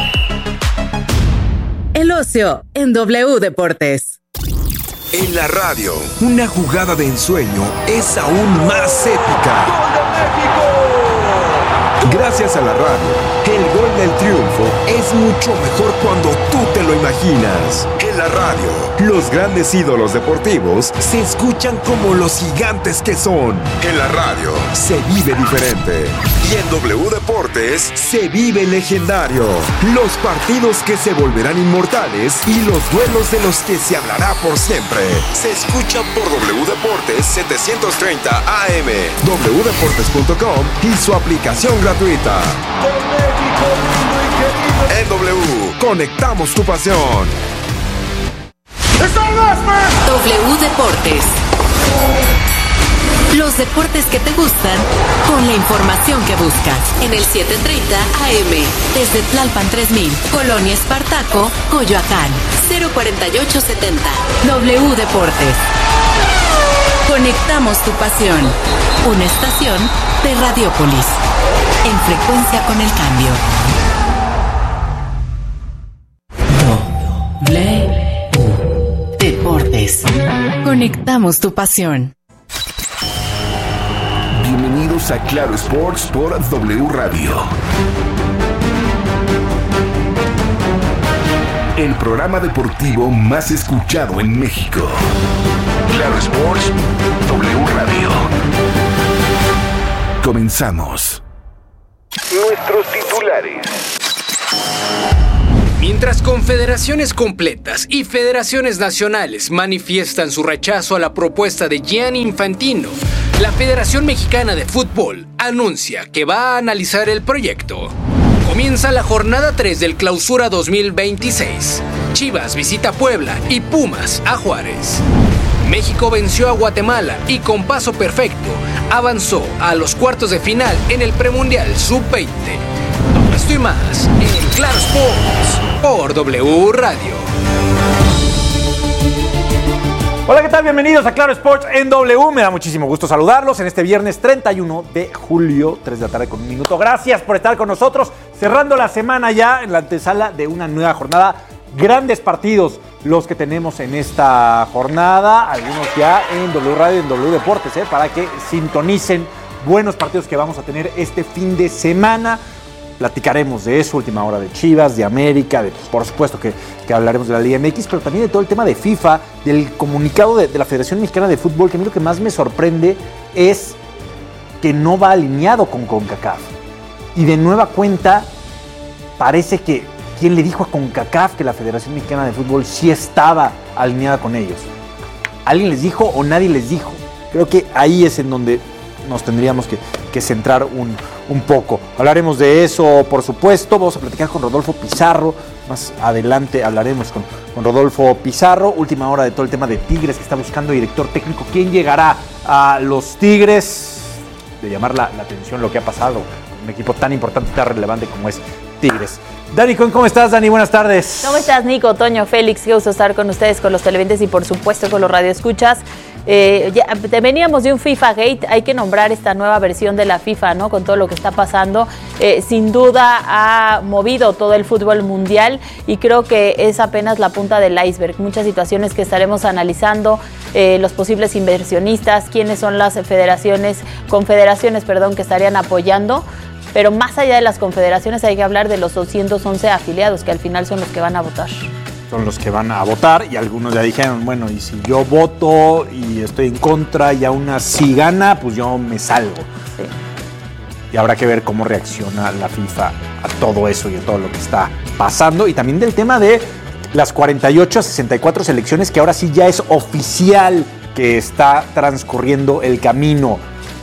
El ocio en W Deportes. En la radio, una jugada de ensueño es aún más épica. ¡Gol de México! Gracias a la radio, el gol del triunfo es mucho mejor cuando tú te lo imaginas. En la radio, los grandes ídolos deportivos se escuchan como los gigantes que son. En la radio, se vive diferente. Y en W Deportes, se vive legendario. Los partidos que se volverán inmortales y los duelos de los que se hablará por siempre. Se escucha por W Deportes 730 AM, wdeportes.com y su aplicación gratuita. En W, conectamos tu pasión. W Deportes. Los deportes que te gustan con la información que buscas. En el 730 AM, desde Tlalpan 3000, Colonia Espartaco, Coyoacán, 04870. W Deportes. Conectamos tu pasión. Una estación de Radiópolis. En frecuencia con el cambio. W Conectamos tu pasión. Bienvenidos a Claro Sports por W Radio. El programa deportivo más escuchado en México. Claro Sports, W Radio. Comenzamos. Nuestros titulares. Mientras confederaciones completas y federaciones nacionales manifiestan su rechazo a la propuesta de Gianni Infantino, la Federación Mexicana de Fútbol anuncia que va a analizar el proyecto. Comienza la jornada 3 del Clausura 2026. Chivas visita Puebla y Pumas a Juárez. México venció a Guatemala y con paso perfecto avanzó a los cuartos de final en el premundial Sub-20. Todo esto y más en Claro Sports por W Radio. Hola, ¿qué tal? Bienvenidos a Claro Sports en W. Me da muchísimo gusto saludarlos en este viernes 31 de julio, 3 de la tarde con un minuto. Gracias por estar con nosotros, cerrando la semana ya en la antesala de una nueva jornada. Grandes partidos los que tenemos en esta jornada, algunos ya en W Radio y en W Deportes, para que sintonicen buenos partidos que vamos a tener este fin de semana. Platicaremos de eso, última hora de Chivas, de América, por supuesto que hablaremos de la Liga MX, pero también de todo el tema de FIFA, del comunicado de la Federación Mexicana de Fútbol, que a mí lo que más me sorprende es que no va alineado con CONCACAF. Y de nueva cuenta, parece que ¿quién le dijo a CONCACAF que la Federación Mexicana de Fútbol sí estaba alineada con ellos? ¿Alguien les dijo o nadie les dijo? Creo que ahí es en donde nos tendríamos que centrar un poco. Hablaremos de eso, por supuesto. Vamos a platicar con Rodolfo Pizarro. Más adelante hablaremos con Rodolfo Pizarro. Última hora de todo el tema de Tigres, que está buscando director técnico. ¿Quién llegará a los Tigres? De llamar la atención lo que ha pasado con un equipo tan importante, tan relevante como es Tigres. Dani Cohen, ¿cómo estás, Dani? Buenas tardes. ¿Cómo estás, Nico, Toño, Félix? Qué gusto estar con ustedes, con los televidentes y por supuesto con los radioescuchas. Ya veníamos de un FIFA Gate, hay que nombrar esta nueva versión de la FIFA, ¿no? Con todo lo que está pasando, sin duda ha movido todo el fútbol mundial y creo que es apenas la punta del iceberg. Muchas situaciones que estaremos analizando, los posibles inversionistas, quiénes son las confederaciones, que estarían apoyando. Pero más allá de las confederaciones hay que hablar de los 211 afiliados que al final son los que van a votar. Son los que van a votar y algunos ya dijeron, bueno, y si yo voto y estoy en contra y aún así gana, pues yo me salgo. Sí. Y habrá que ver cómo reacciona la FIFA a todo eso y a todo lo que está pasando. Y también del tema de las 48 a 64 selecciones, que ahora sí ya es oficial que está transcurriendo el camino.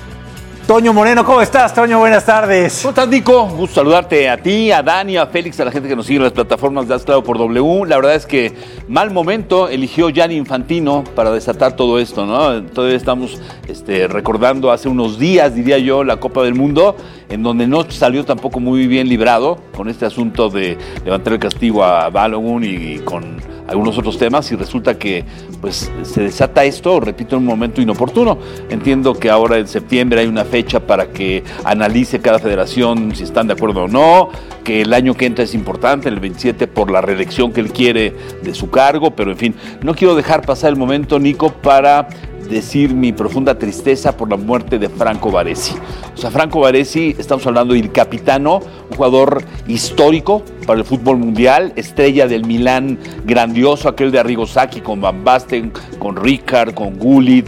Toño Moreno, ¿cómo estás, Toño? Buenas tardes. ¿Cómo estás, Nico? Gusto saludarte a ti, a Dani, a Félix, a la gente que nos sigue en las plataformas de Claro por W. La verdad es que mal momento eligió Gianni Infantino para desatar todo esto, ¿no? Todavía estamos recordando hace unos días, diría yo, la Copa del Mundo, en donde no salió tampoco muy bien librado con este asunto de levantar el castigo a Balogun y con algunos otros temas, y resulta que pues se desata esto, repito, en un momento inoportuno. Entiendo que ahora en septiembre hay una fecha para que analice cada federación si están de acuerdo o no, que el año que entra es importante, el 27, por la reelección que él quiere de su cargo, pero en fin, no quiero dejar pasar el momento, Nico, para decir mi profunda tristeza por la muerte de Franco Baresi. O sea, Franco Baresi, estamos hablando del capitano, un jugador histórico para el fútbol mundial, estrella del Milán, grandioso, aquel de Arrigo Sacchi con Van Basten, con Rijkaard, con Gullit.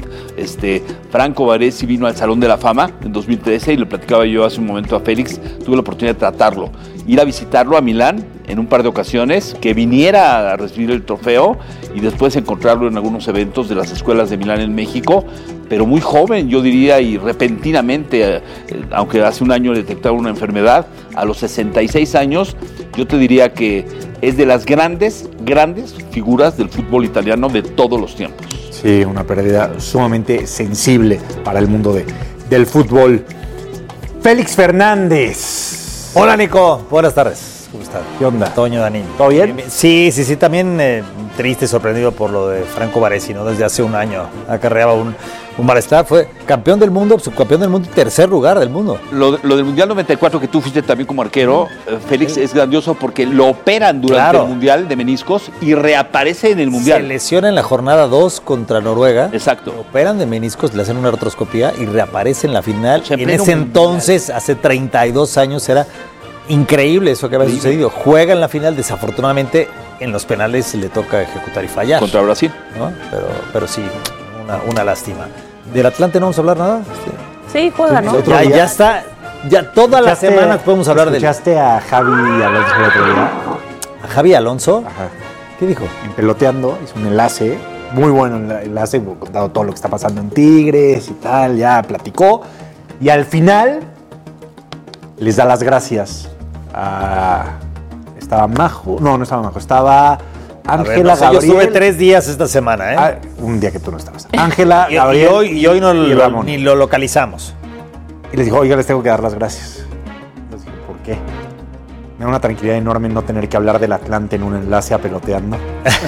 Franco Baresi vino al Salón de la Fama en 2013 y lo platicaba yo hace un momento a Félix. Tuve la oportunidad de tratarlo, ir a visitarlo a Milán en un par de ocasiones, que viniera a recibir el trofeo y después encontrarlo en algunos eventos de las escuelas de Milán en México, pero muy joven, yo diría, y repentinamente, aunque hace un año le detectaron una enfermedad, a los 66 años, yo te diría que es de las grandes figuras del fútbol italiano de todos los tiempos. Sí, una pérdida sumamente sensible para el mundo del fútbol. Félix Fernández. Hola, Nico, buenas tardes. ¿Cómo estás? ¿Qué onda? Toño, Danín. ¿Todo bien? Sí, también triste y sorprendido por lo de Franco Baresi, ¿no? Desde hace un año acarreaba Un malestar, fue campeón del mundo, subcampeón del mundo y tercer lugar del mundo. Lo del Mundial 94, que tú fuiste también como arquero, Félix, es grandioso porque lo operan durante el Mundial de meniscos y reaparece en el Mundial. Se lesiona en la jornada 2 contra Noruega. Exacto. Lo operan de meniscos, le hacen una artroscopía y reaparece en la final. En ese entonces, hace 32 años, era increíble eso que había sucedido. Juega en la final, desafortunadamente en los penales le toca ejecutar y fallar. Contra Brasil. ¿No? Pero sí, una lástima. ¿Del Atlante no vamos a hablar nada? Sí, juega, ¿no? Ya está. Ya todas las semanas podemos hablar de él. ¿Escuchaste a Javi Alonso el otro día? ¿A Javi Alonso? Ajá. ¿Qué dijo? En Peloteando, hizo un enlace, muy bueno el enlace, contado todo lo que está pasando en Tigres y tal, ya platicó. Y al final les da las gracias a... Estaba Majo, no estaba Majo, estaba Ángela Gabriel. Yo estuve 3 días esta semana, ¿eh? Un día que tú no estabas. Ángela Gabriel y hoy ni lo localizamos. Y les dijo, oiga, les tengo que dar las gracias. Les dije, ¿por qué? Me da una tranquilidad enorme no tener que hablar del Atlante en un enlace a Peloteando.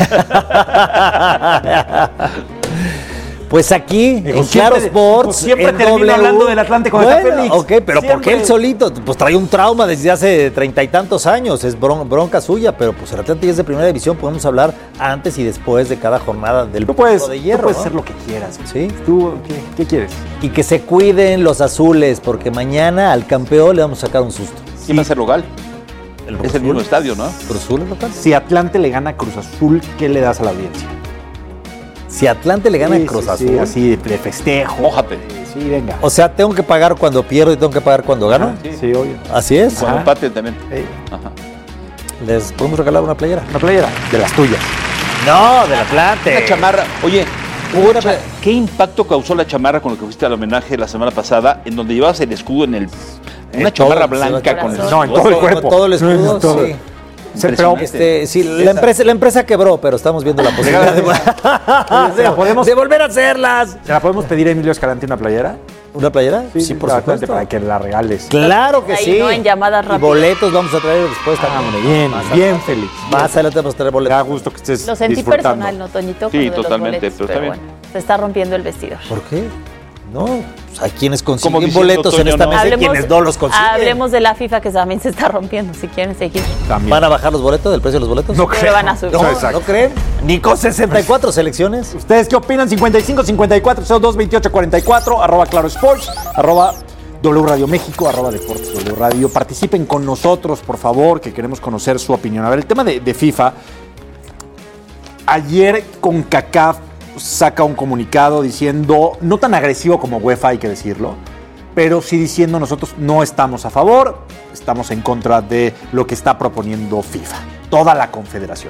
Pues aquí, en Claro Sports, siempre termino hablando del Atlante con esta Félix. Ok, pero ¿por qué él solito? Pues trae un trauma desde hace 30 y tantos años, es bronca suya, pero pues el Atlante ya es de primera división, podemos hablar antes y después de cada jornada del Juego de Hierro. Tú puedes hacer lo que quieras. ¿Sí? ¿Tú qué quieres? Y que se cuiden los azules, porque mañana al campeón le vamos a sacar un susto. ¿Quién va a ser local? Es el mismo estadio, ¿no? ¿Cruz Azul es local? Si Atlante le gana a Cruz Azul, ¿qué le das a la audiencia? Si Atlante le gana a Cruz Azul. Sí, así de festejo. Mójate. Sí, venga. O sea, ¿tengo que pagar cuando pierdo y tengo que pagar cuando gano? Sí, obvio. ¿Así es? Cuando empate también. Sí. Ajá. ¿Les podemos regalar una playera? Una playera de las tuyas. No, del Atlante. Una chamarra. Oye, ¿qué impacto causó la chamarra con lo que fuiste al homenaje la semana pasada, en donde llevabas el escudo en el... Una chamarra blanca con el escudo? No, en todo el cuerpo. Con todo el escudo, sí. Pero, sí, la empresa quebró, pero estamos viendo la posibilidad de volver a hacerlas. ¿Se la podemos pedir a Emilio Escalante una playera? ¿Una playera? Sí, por supuesto. Para que la regales. Claro que sí. No en llamadas rápidas. Y boletos vamos a traer después también. Bien, Félix. Más adelante vamos a traer boletos. Da gusto que estés Lo sentí disfrutando. personal, ¿no, Toñito? Sí, Con lo de totalmente, los boletos, pero está bien. bueno, se está rompiendo el vestidor. ¿Por qué? No, pues hay quienes consiguen diciendo, boletos Toño, en esta no. mesa y quienes no los consiguen. Hablemos de la FIFA, que también se está rompiendo, si quieren seguir. También. ¿Van a bajar los boletos, el precio de los boletos? No Pero creo. van a subir. ¿No creen? Ni con 64 selecciones. ¿Ustedes qué opinan? 55 54 02 28 44 @Claro Sports, W Radio México, Deportes W Radio. Participen con nosotros, por favor, que queremos conocer su opinión. A ver, el tema de FIFA. Ayer CONCACAF saca un comunicado diciendo, no tan agresivo como UEFA, hay que decirlo, pero sí diciendo nosotros no estamos a favor, estamos en contra de lo que está proponiendo FIFA, toda la confederación.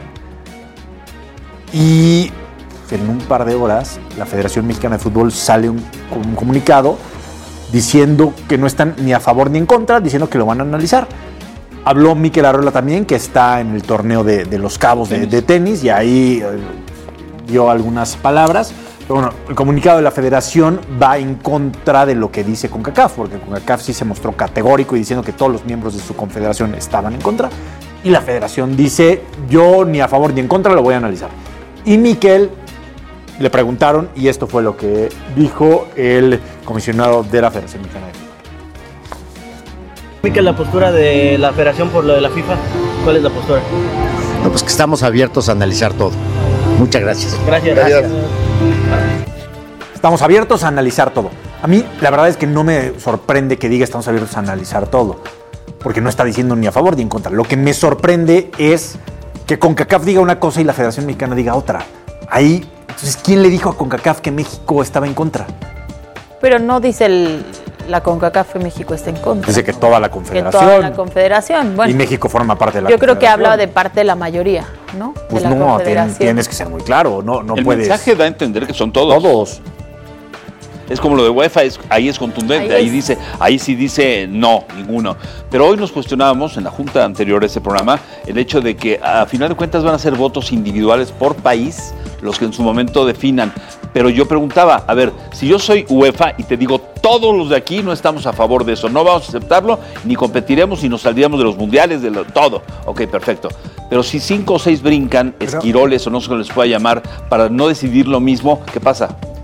Y en un par de horas la Federación Mexicana de Fútbol sale un comunicado diciendo que no están ni a favor ni en contra, diciendo que lo van a analizar. Habló Mikel Arreola también, que está en el torneo de Los Cabos de tenis, y ahí dio algunas palabras. Pero bueno, el comunicado de la federación va en contra de lo que dice CONCACAF, porque CONCACAF sí se mostró categórico y diciendo que todos los miembros de su confederación estaban en contra. Y la federación dice, yo ni a favor ni en contra, lo voy a analizar. Y Mikel le preguntaron, y esto fue lo que dijo el comisionado de la Federación Mexicana de Fútbol. Mikel, la postura de la federación por lo de la FIFA, ¿cuál es la postura? No, pues que estamos abiertos a analizar todo. Muchas gracias. Gracias. Estamos abiertos a analizar todo. A mí, la verdad es que no me sorprende que diga estamos abiertos a analizar todo, porque no está diciendo ni a favor ni en contra. Lo que me sorprende es que CONCACAF diga una cosa y la Federación Mexicana diga otra. Ahí, entonces, ¿quién le dijo a CONCACAF que México estaba en contra? Pero no dice la CONCACAF que México está en contra. Dice que toda la confederación. Que toda la confederación. Bueno, y México forma parte de la yo confederación. creo que habla de parte de la mayoría, ¿no? Pues de la no, confederación. tienes que ser muy claro. No el puedes. mensaje da a entender que son todos. Todos. Es como lo de UEFA, ahí es contundente, ahí sí dice no, ninguno. Pero hoy nos cuestionábamos en la junta anterior a ese programa el hecho de que a final de cuentas van a ser votos individuales por país los que en su momento definan. Pero yo preguntaba, a ver, si yo soy UEFA y te digo todos los de aquí no estamos a favor de eso, no vamos a aceptarlo, ni competiremos ni nos saldríamos de los mundiales, todo. Ok, perfecto. Pero si 5 o 6 brincan, esquiroles o no sé cómo les pueda llamar, para no decidir lo mismo, ¿qué pasa?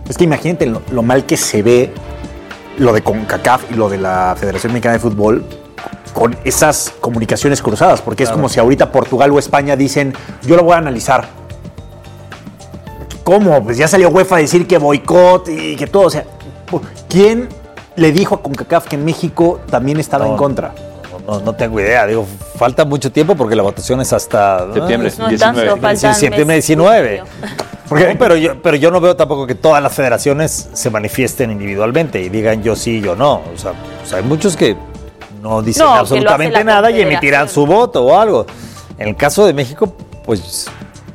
Es que imagínate lo mal que se ve lo de CONCACAF y lo de la Federación Mexicana de Fútbol con esas comunicaciones cruzadas, porque es como si ahorita Portugal o España dicen, yo lo voy a analizar. ¿Cómo? Pues ya salió UEFA a decir que boicot y que todo. O sea, ¿quién le dijo a CONCACAF que México también estaba en contra? No tengo idea. Digo, falta mucho tiempo porque la votación es hasta septiembre 19. Septiembre 19. Porque, pero yo no veo tampoco que todas las federaciones se manifiesten individualmente y digan yo sí, yo no. O sea, hay muchos que no dicen absolutamente nada y emitirán su voto o algo. En el caso de México, pues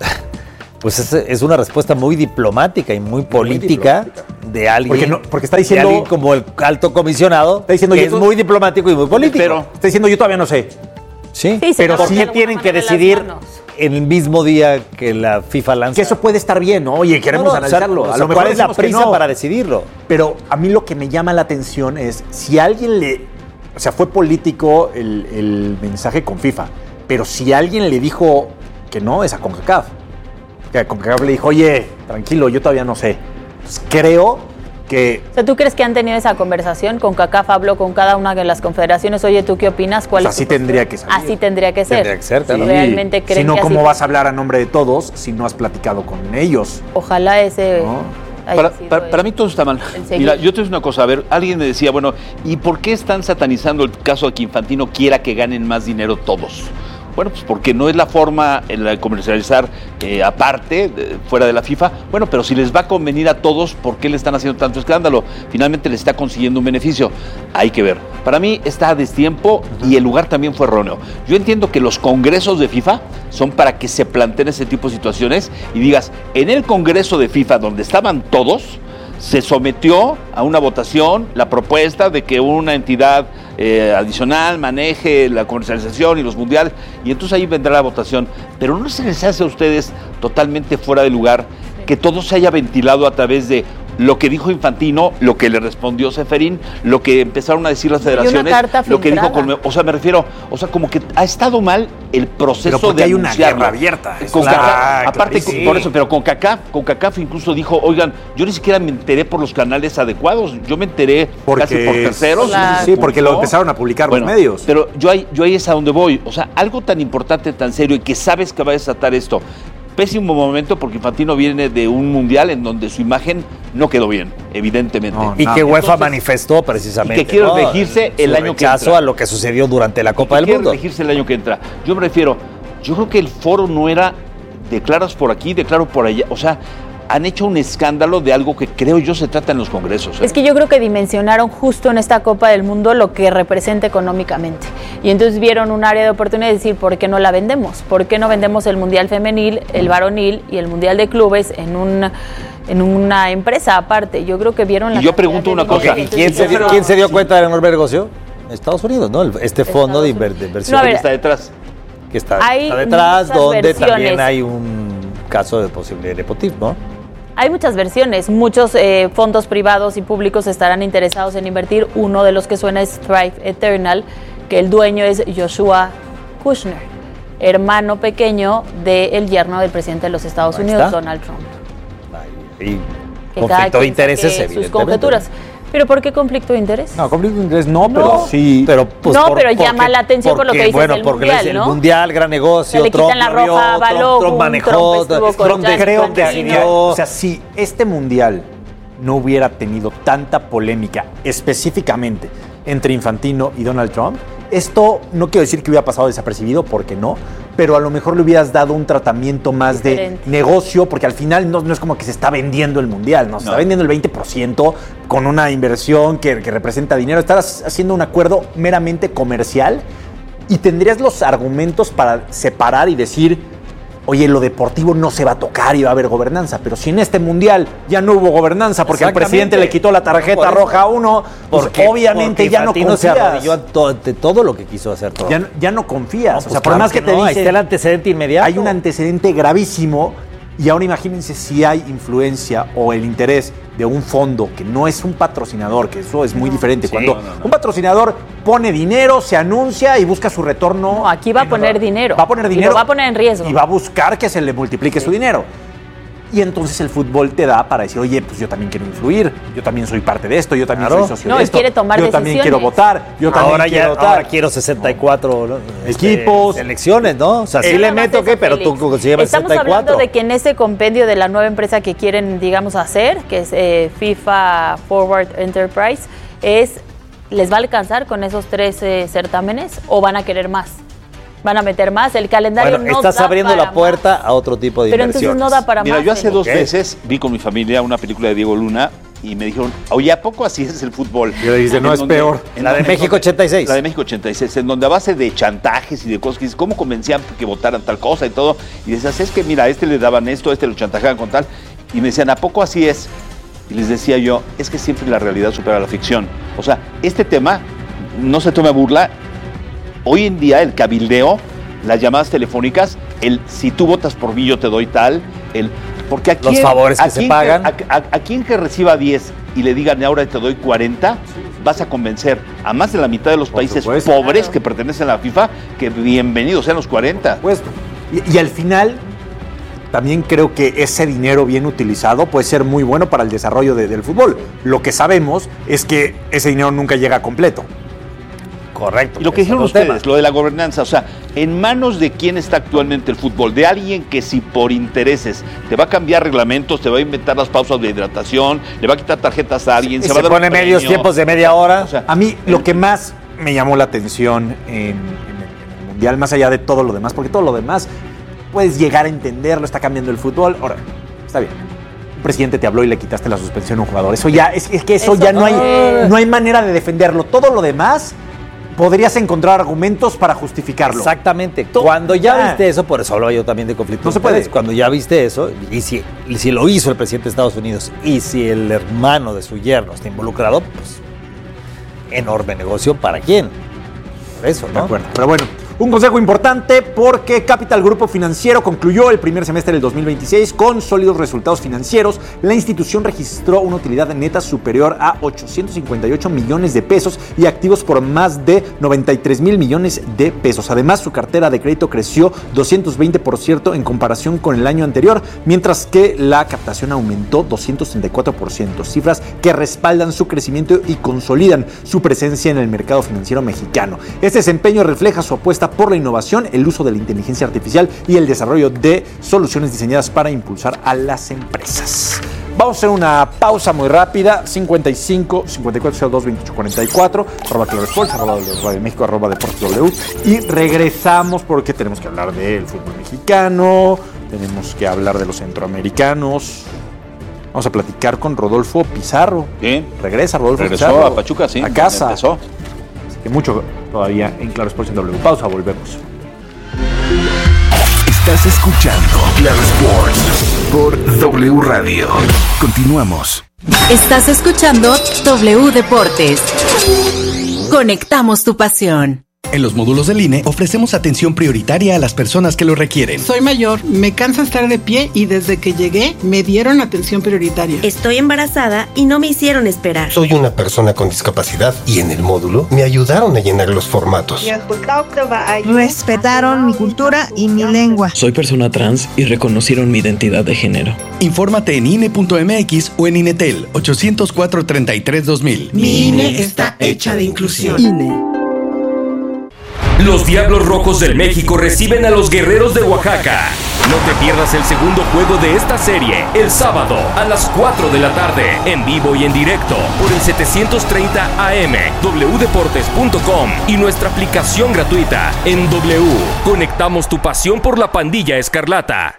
es una respuesta muy diplomática y muy política de alguien. Porque está diciendo, alguien como el alto comisionado, está diciendo que es muy diplomático y muy político. Pero está diciendo, yo todavía no sé. Sí, sí, pero sí tienen que decidir en el mismo día que la FIFA lanza. Que eso puede estar bien, ¿no? Oye, queremos analizarlo. O sea, a lo mejor es la prisa para decidirlo. Pero a mí lo que me llama la atención es si alguien o sea, fue político el mensaje con FIFA, pero si alguien le dijo que no, es a CONCACAF. Que a CONCACAF le dijo, oye, tranquilo, yo todavía no sé. Entonces, creo que... O sea, ¿tú crees que han tenido esa conversación? CONCACAF habló con cada una de las confederaciones. Oye, ¿tú qué opinas? ¿Cuál es así tendría que ser. Así tendría que ser. Tendría que ser, claro. ¿Realmente creen si no, que ¿cómo así vas a hablar a nombre de todos si no has platicado con ellos? Ojalá ese... ¿No? Para mí todo está mal. Mira, yo te digo una cosa, a ver, alguien me decía, bueno, ¿y por qué están satanizando el caso de que Infantino quiera que ganen más dinero todos? Bueno, pues porque no es la forma en la de comercializar aparte, fuera de la FIFA. Bueno, pero si les va a convenir a todos, ¿por qué le están haciendo tanto escándalo? Finalmente le está consiguiendo un beneficio. Hay que ver. Para mí está a destiempo y el lugar también fue erróneo. Yo entiendo que los congresos de FIFA son para que se planteen ese tipo de situaciones y digas, en el congreso de FIFA donde estaban todos, se sometió a una votación la propuesta de que una entidad adicional maneje la comercialización y los mundiales, y entonces ahí vendrá la votación. Pero no se les hace a ustedes totalmente fuera de lugar que todo se haya ventilado a través de lo que dijo Infantino, lo que le respondió Ceferín, lo que empezaron a decir las federaciones, lo que dijo Colmebol. O sea, me refiero, como que ha estado mal el proceso de hay una guerra abierta. Aparte, sí. Por eso, pero CONCACAF incluso dijo, oigan, yo ni siquiera me enteré por los canales adecuados, yo me enteré casi por terceros. Claro. Sí, porque lo empezaron a publicar los medios. Pero yo ahí es a donde voy. O sea, algo tan importante, tan serio, y que sabes que va a desatar esto. Pésimo momento porque Infantino viene de un mundial en donde su imagen no quedó bien, evidentemente. Y que UEFA manifestó precisamente. Y que quiere elegirse el año que entra. A lo que sucedió durante la Copa del Mundo. Quiere elegirse el año que entra. Yo me refiero, yo creo que el foro no era declaras por aquí, declaro por allá. O sea, han hecho un escándalo de algo que creo yo se trata en los congresos. Es que yo creo que dimensionaron justo en esta Copa del Mundo lo que representa económicamente. Y entonces vieron un área de oportunidad de decir, ¿por qué no la vendemos? ¿Por qué no vendemos el Mundial Femenil, el Varonil y el Mundial de Clubes en una empresa aparte? Yo creo que vieron la... Y yo pregunto una cosa. ¿Quién se dio cuenta del enorme negocio? Estados Unidos, ¿no? Este fondo de inversión. No, que está detrás. Que está detrás, donde también hay un caso de posible nepotismo. Hay muchas versiones, muchos fondos privados y públicos estarán interesados en invertir. Uno de los que suena es Thrive Eternal, que el dueño es Joshua Kushner, hermano pequeño del yerno del presidente de los Estados Unidos, Donald Trump. Y conflicto de intereses, evidentemente. Sus conjeturas. ¿Pero por qué conflicto de interés? No, conflicto de interés no, pero sí. Pero llama la atención por lo que dices del Mundial, ¿no? El Mundial, gran negocio, le quitan la roja a Balogun, Trump manejó, Trump creo que o sea, si este Mundial no hubiera tenido tanta polémica específicamente entre Infantino y Donald Trump, esto no quiero decir que hubiera pasado desapercibido, porque no, pero a lo mejor le hubieras dado un tratamiento más diferente de negocio, porque al final no es como que se está vendiendo el Mundial, ¿no? Se está vendiendo el 20% con una inversión que representa dinero. Estás haciendo un acuerdo meramente comercial y tendrías los argumentos para separar y decir, oye, lo deportivo no se va a tocar y va a haber gobernanza, pero si en este Mundial ya no hubo gobernanza porque el presidente le quitó la tarjeta roja a uno, porque obviamente ya no confías. Se arrodilló ante todo lo que quiso hacer Trump. Ya no confías. No, pues o sea, por más que te dice, ahí está el antecedente inmediato. Hay un antecedente gravísimo y ahora imagínense si hay influencia o el interés de un fondo que no es un patrocinador, que eso es muy diferente. Cuando un patrocinador pone dinero, se anuncia y busca su retorno. No, aquí va a poner dinero. Va a poner dinero. Y lo va a poner en riesgo. Y va a buscar que se le multiplique su dinero. Y entonces el fútbol te da para decir, oye, pues yo también quiero influir, yo también soy parte de esto, yo también soy socio de esto, quiere tomar yo también quiero votar, yo también ahora quiero 64 equipos, elecciones, ¿no? O sea, sí le meto pero tú consigues 64. Estamos hablando de que en ese compendio de la nueva empresa que quieren, digamos, hacer, que es FIFA Forward Enterprise, ¿les va a alcanzar con esos 3 certámenes o van a querer más? ¿Van a meter más? El calendario no estás da abriendo para la puerta a otro tipo de inversiones. Pero entonces no da para más. Mira, yo hace 2 veces vi con mi familia una película de Diego Luna y me dijeron, oye, ¿a poco así es el fútbol? Y le dice, no, es peor. La de México 86. La de México 86, en donde a base de chantajes y de cosas que dices, ¿cómo convencían que votaran tal cosa y todo? Y decías, es que mira, a este le daban esto, a este lo chantajeaban con tal. Y me decían, ¿a poco así es? Y les decía yo, es que siempre la realidad supera la ficción. O sea, este tema, no se tome a burla, hoy en día el cabildeo, las llamadas telefónicas, el si tú votas por mí yo te doy tal, porque aquí los favores que se pagan. A quien que reciba 10 y le digan ahora te doy 40, vas a convencer a más de la mitad de los países pobres que pertenecen a la FIFA que bienvenidos sean los 40. Pues, y al final también creo que ese dinero bien utilizado puede ser muy bueno para el desarrollo del fútbol. Lo que sabemos es que ese dinero nunca llega completo. Correcto. Y lo que dijeron ustedes, lo de la gobernanza, o sea, ¿en manos de quién está actualmente el fútbol? De alguien que si por intereses te va a cambiar reglamentos, te va a inventar las pausas de hidratación, le va a quitar tarjetas a alguien, se va a dar pone medios tiempos de media hora. O sea, a mí lo que más me llamó la atención en el Mundial, más allá de todo lo demás, porque todo lo demás puedes llegar a entenderlo, está cambiando el fútbol. Ahora, está bien. Un presidente te habló y le quitaste la suspensión a un jugador. Eso ya, es que eso ya no hay manera de defenderlo. Todo lo demás podrías encontrar argumentos para justificarlo. Exactamente. Cuando ya viste eso, por eso hablaba yo también de conflictos. No se puede. Cuando ya viste eso, y si lo hizo el presidente de Estados Unidos, y si el hermano de su yerno está involucrado, pues enorme negocio para quién. Por eso, ¿no? De acuerdo. Pero bueno, un consejo importante porque Capital Grupo Financiero concluyó el primer semestre del 2026 con sólidos resultados financieros. La institución registró una utilidad neta superior a 858 millones de pesos y activos por más de 93 mil millones de pesos. Además, su cartera de crédito creció 220% en comparación con el año anterior, mientras que la captación aumentó 234%, cifras que respaldan su crecimiento y consolidan su presencia en el mercado financiero mexicano. Este desempeño refleja su apuesta por la innovación, el uso de la inteligencia artificial y el desarrollo de soluciones diseñadas para impulsar a las empresas. Vamos a hacer una pausa muy rápida. 55 54 02 28 44 @Claro Sports, @Radio México, @Deportes W. Y regresamos porque tenemos que hablar del fútbol mexicano, tenemos que hablar de los centroamericanos. Vamos a platicar con Rodolfo Pizarro. ¿Qué? Regresó Pizarro a Pachuca, sí. A casa. Empezó. Que mucho todavía en Claro Sports en W. Pausa, volvemos. Estás escuchando Claro Sports por W Radio. Continuamos. Estás escuchando W Deportes. Conectamos tu pasión. En los módulos del INE ofrecemos atención prioritaria a las personas que lo requieren. Soy mayor, me cansa estar de pie y desde que llegué me dieron atención prioritaria. Estoy embarazada y no me hicieron esperar. Soy una persona con discapacidad y en el módulo me ayudaron a llenar los formatos. Respetaron mi cultura y mi lengua. Soy persona trans y reconocieron mi identidad de género. Infórmate en INE.mx o en INETEL 804-33-2000. Mi INE está hecha de inclusión. INE. Los Diablos Rojos del México reciben a los Guerreros de Oaxaca. No te pierdas el segundo juego de esta serie, el sábado a las 4 de la tarde, en vivo y en directo, por el 730 AM, wdeportes.com y nuestra aplicación gratuita en W. Conectamos tu pasión por la pandilla escarlata.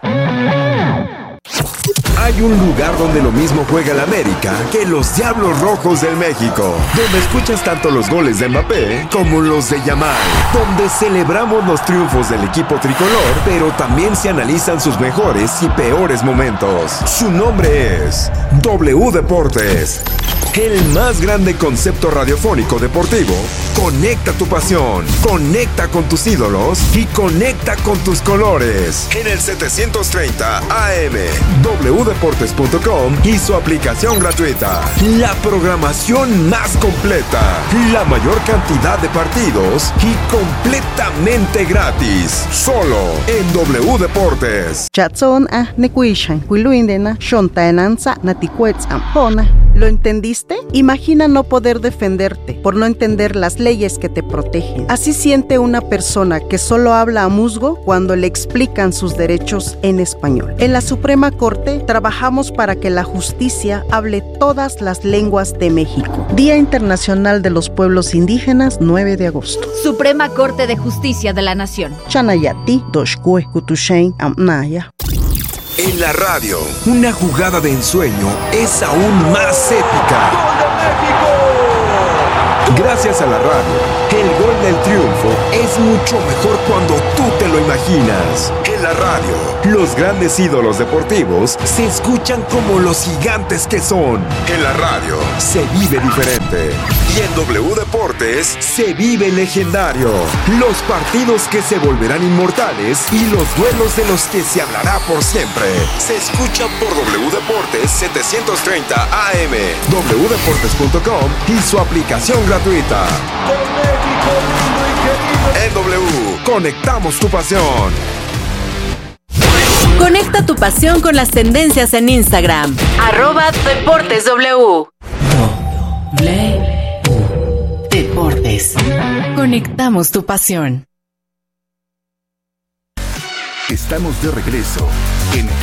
Hay un lugar donde lo mismo juega el América que los Diablos Rojos del México, donde escuchas tanto los goles de Mbappé como los de Yamal, donde celebramos los triunfos del equipo tricolor, pero también se analizan sus mejores y peores momentos. Su nombre es W Deportes. el más grande concepto radiofónico deportivo. Conecta tu pasión, conecta con tus ídolos y conecta con tus colores. En el 730 AM, wdeportes.com y su aplicación gratuita. La programación más completa, la mayor cantidad de partidos y completamente gratis. Solo en W Deportes. Chatson a nekuishan, kuiluindena, shontaenanza, natikuetzam, ¿Lo entendiste? Imagina no poder defenderte por no entender las leyes que te protegen. Así siente una persona que solo habla a musgo cuando le explican sus derechos en español. En la Suprema Corte trabajamos para que la justicia hable todas las lenguas de México. Día Internacional de los Pueblos Indígenas, 9 de agosto. Suprema Corte de Justicia de la Nación. Chanayati, Doshkue, Kutushain, Amnaya. En la radio, una jugada de ensueño es aún más épica. Gracias a la radio, el gol del triunfo es mucho mejor cuando tú te lo imaginas. En la radio, los grandes ídolos deportivos se escuchan como los gigantes que son. En la radio, se vive diferente. Y en W Deportes, se vive legendario. Los partidos que se volverán inmortales y los duelos de los que se hablará por siempre. Se escuchan por W Deportes 730 AM, wdeportes.com y su aplicación gratuita. En W, conectamos tu pasión. Conecta tu pasión con las tendencias en Instagram. @DeportesW. Deportes. Conectamos tu pasión. Estamos de regreso en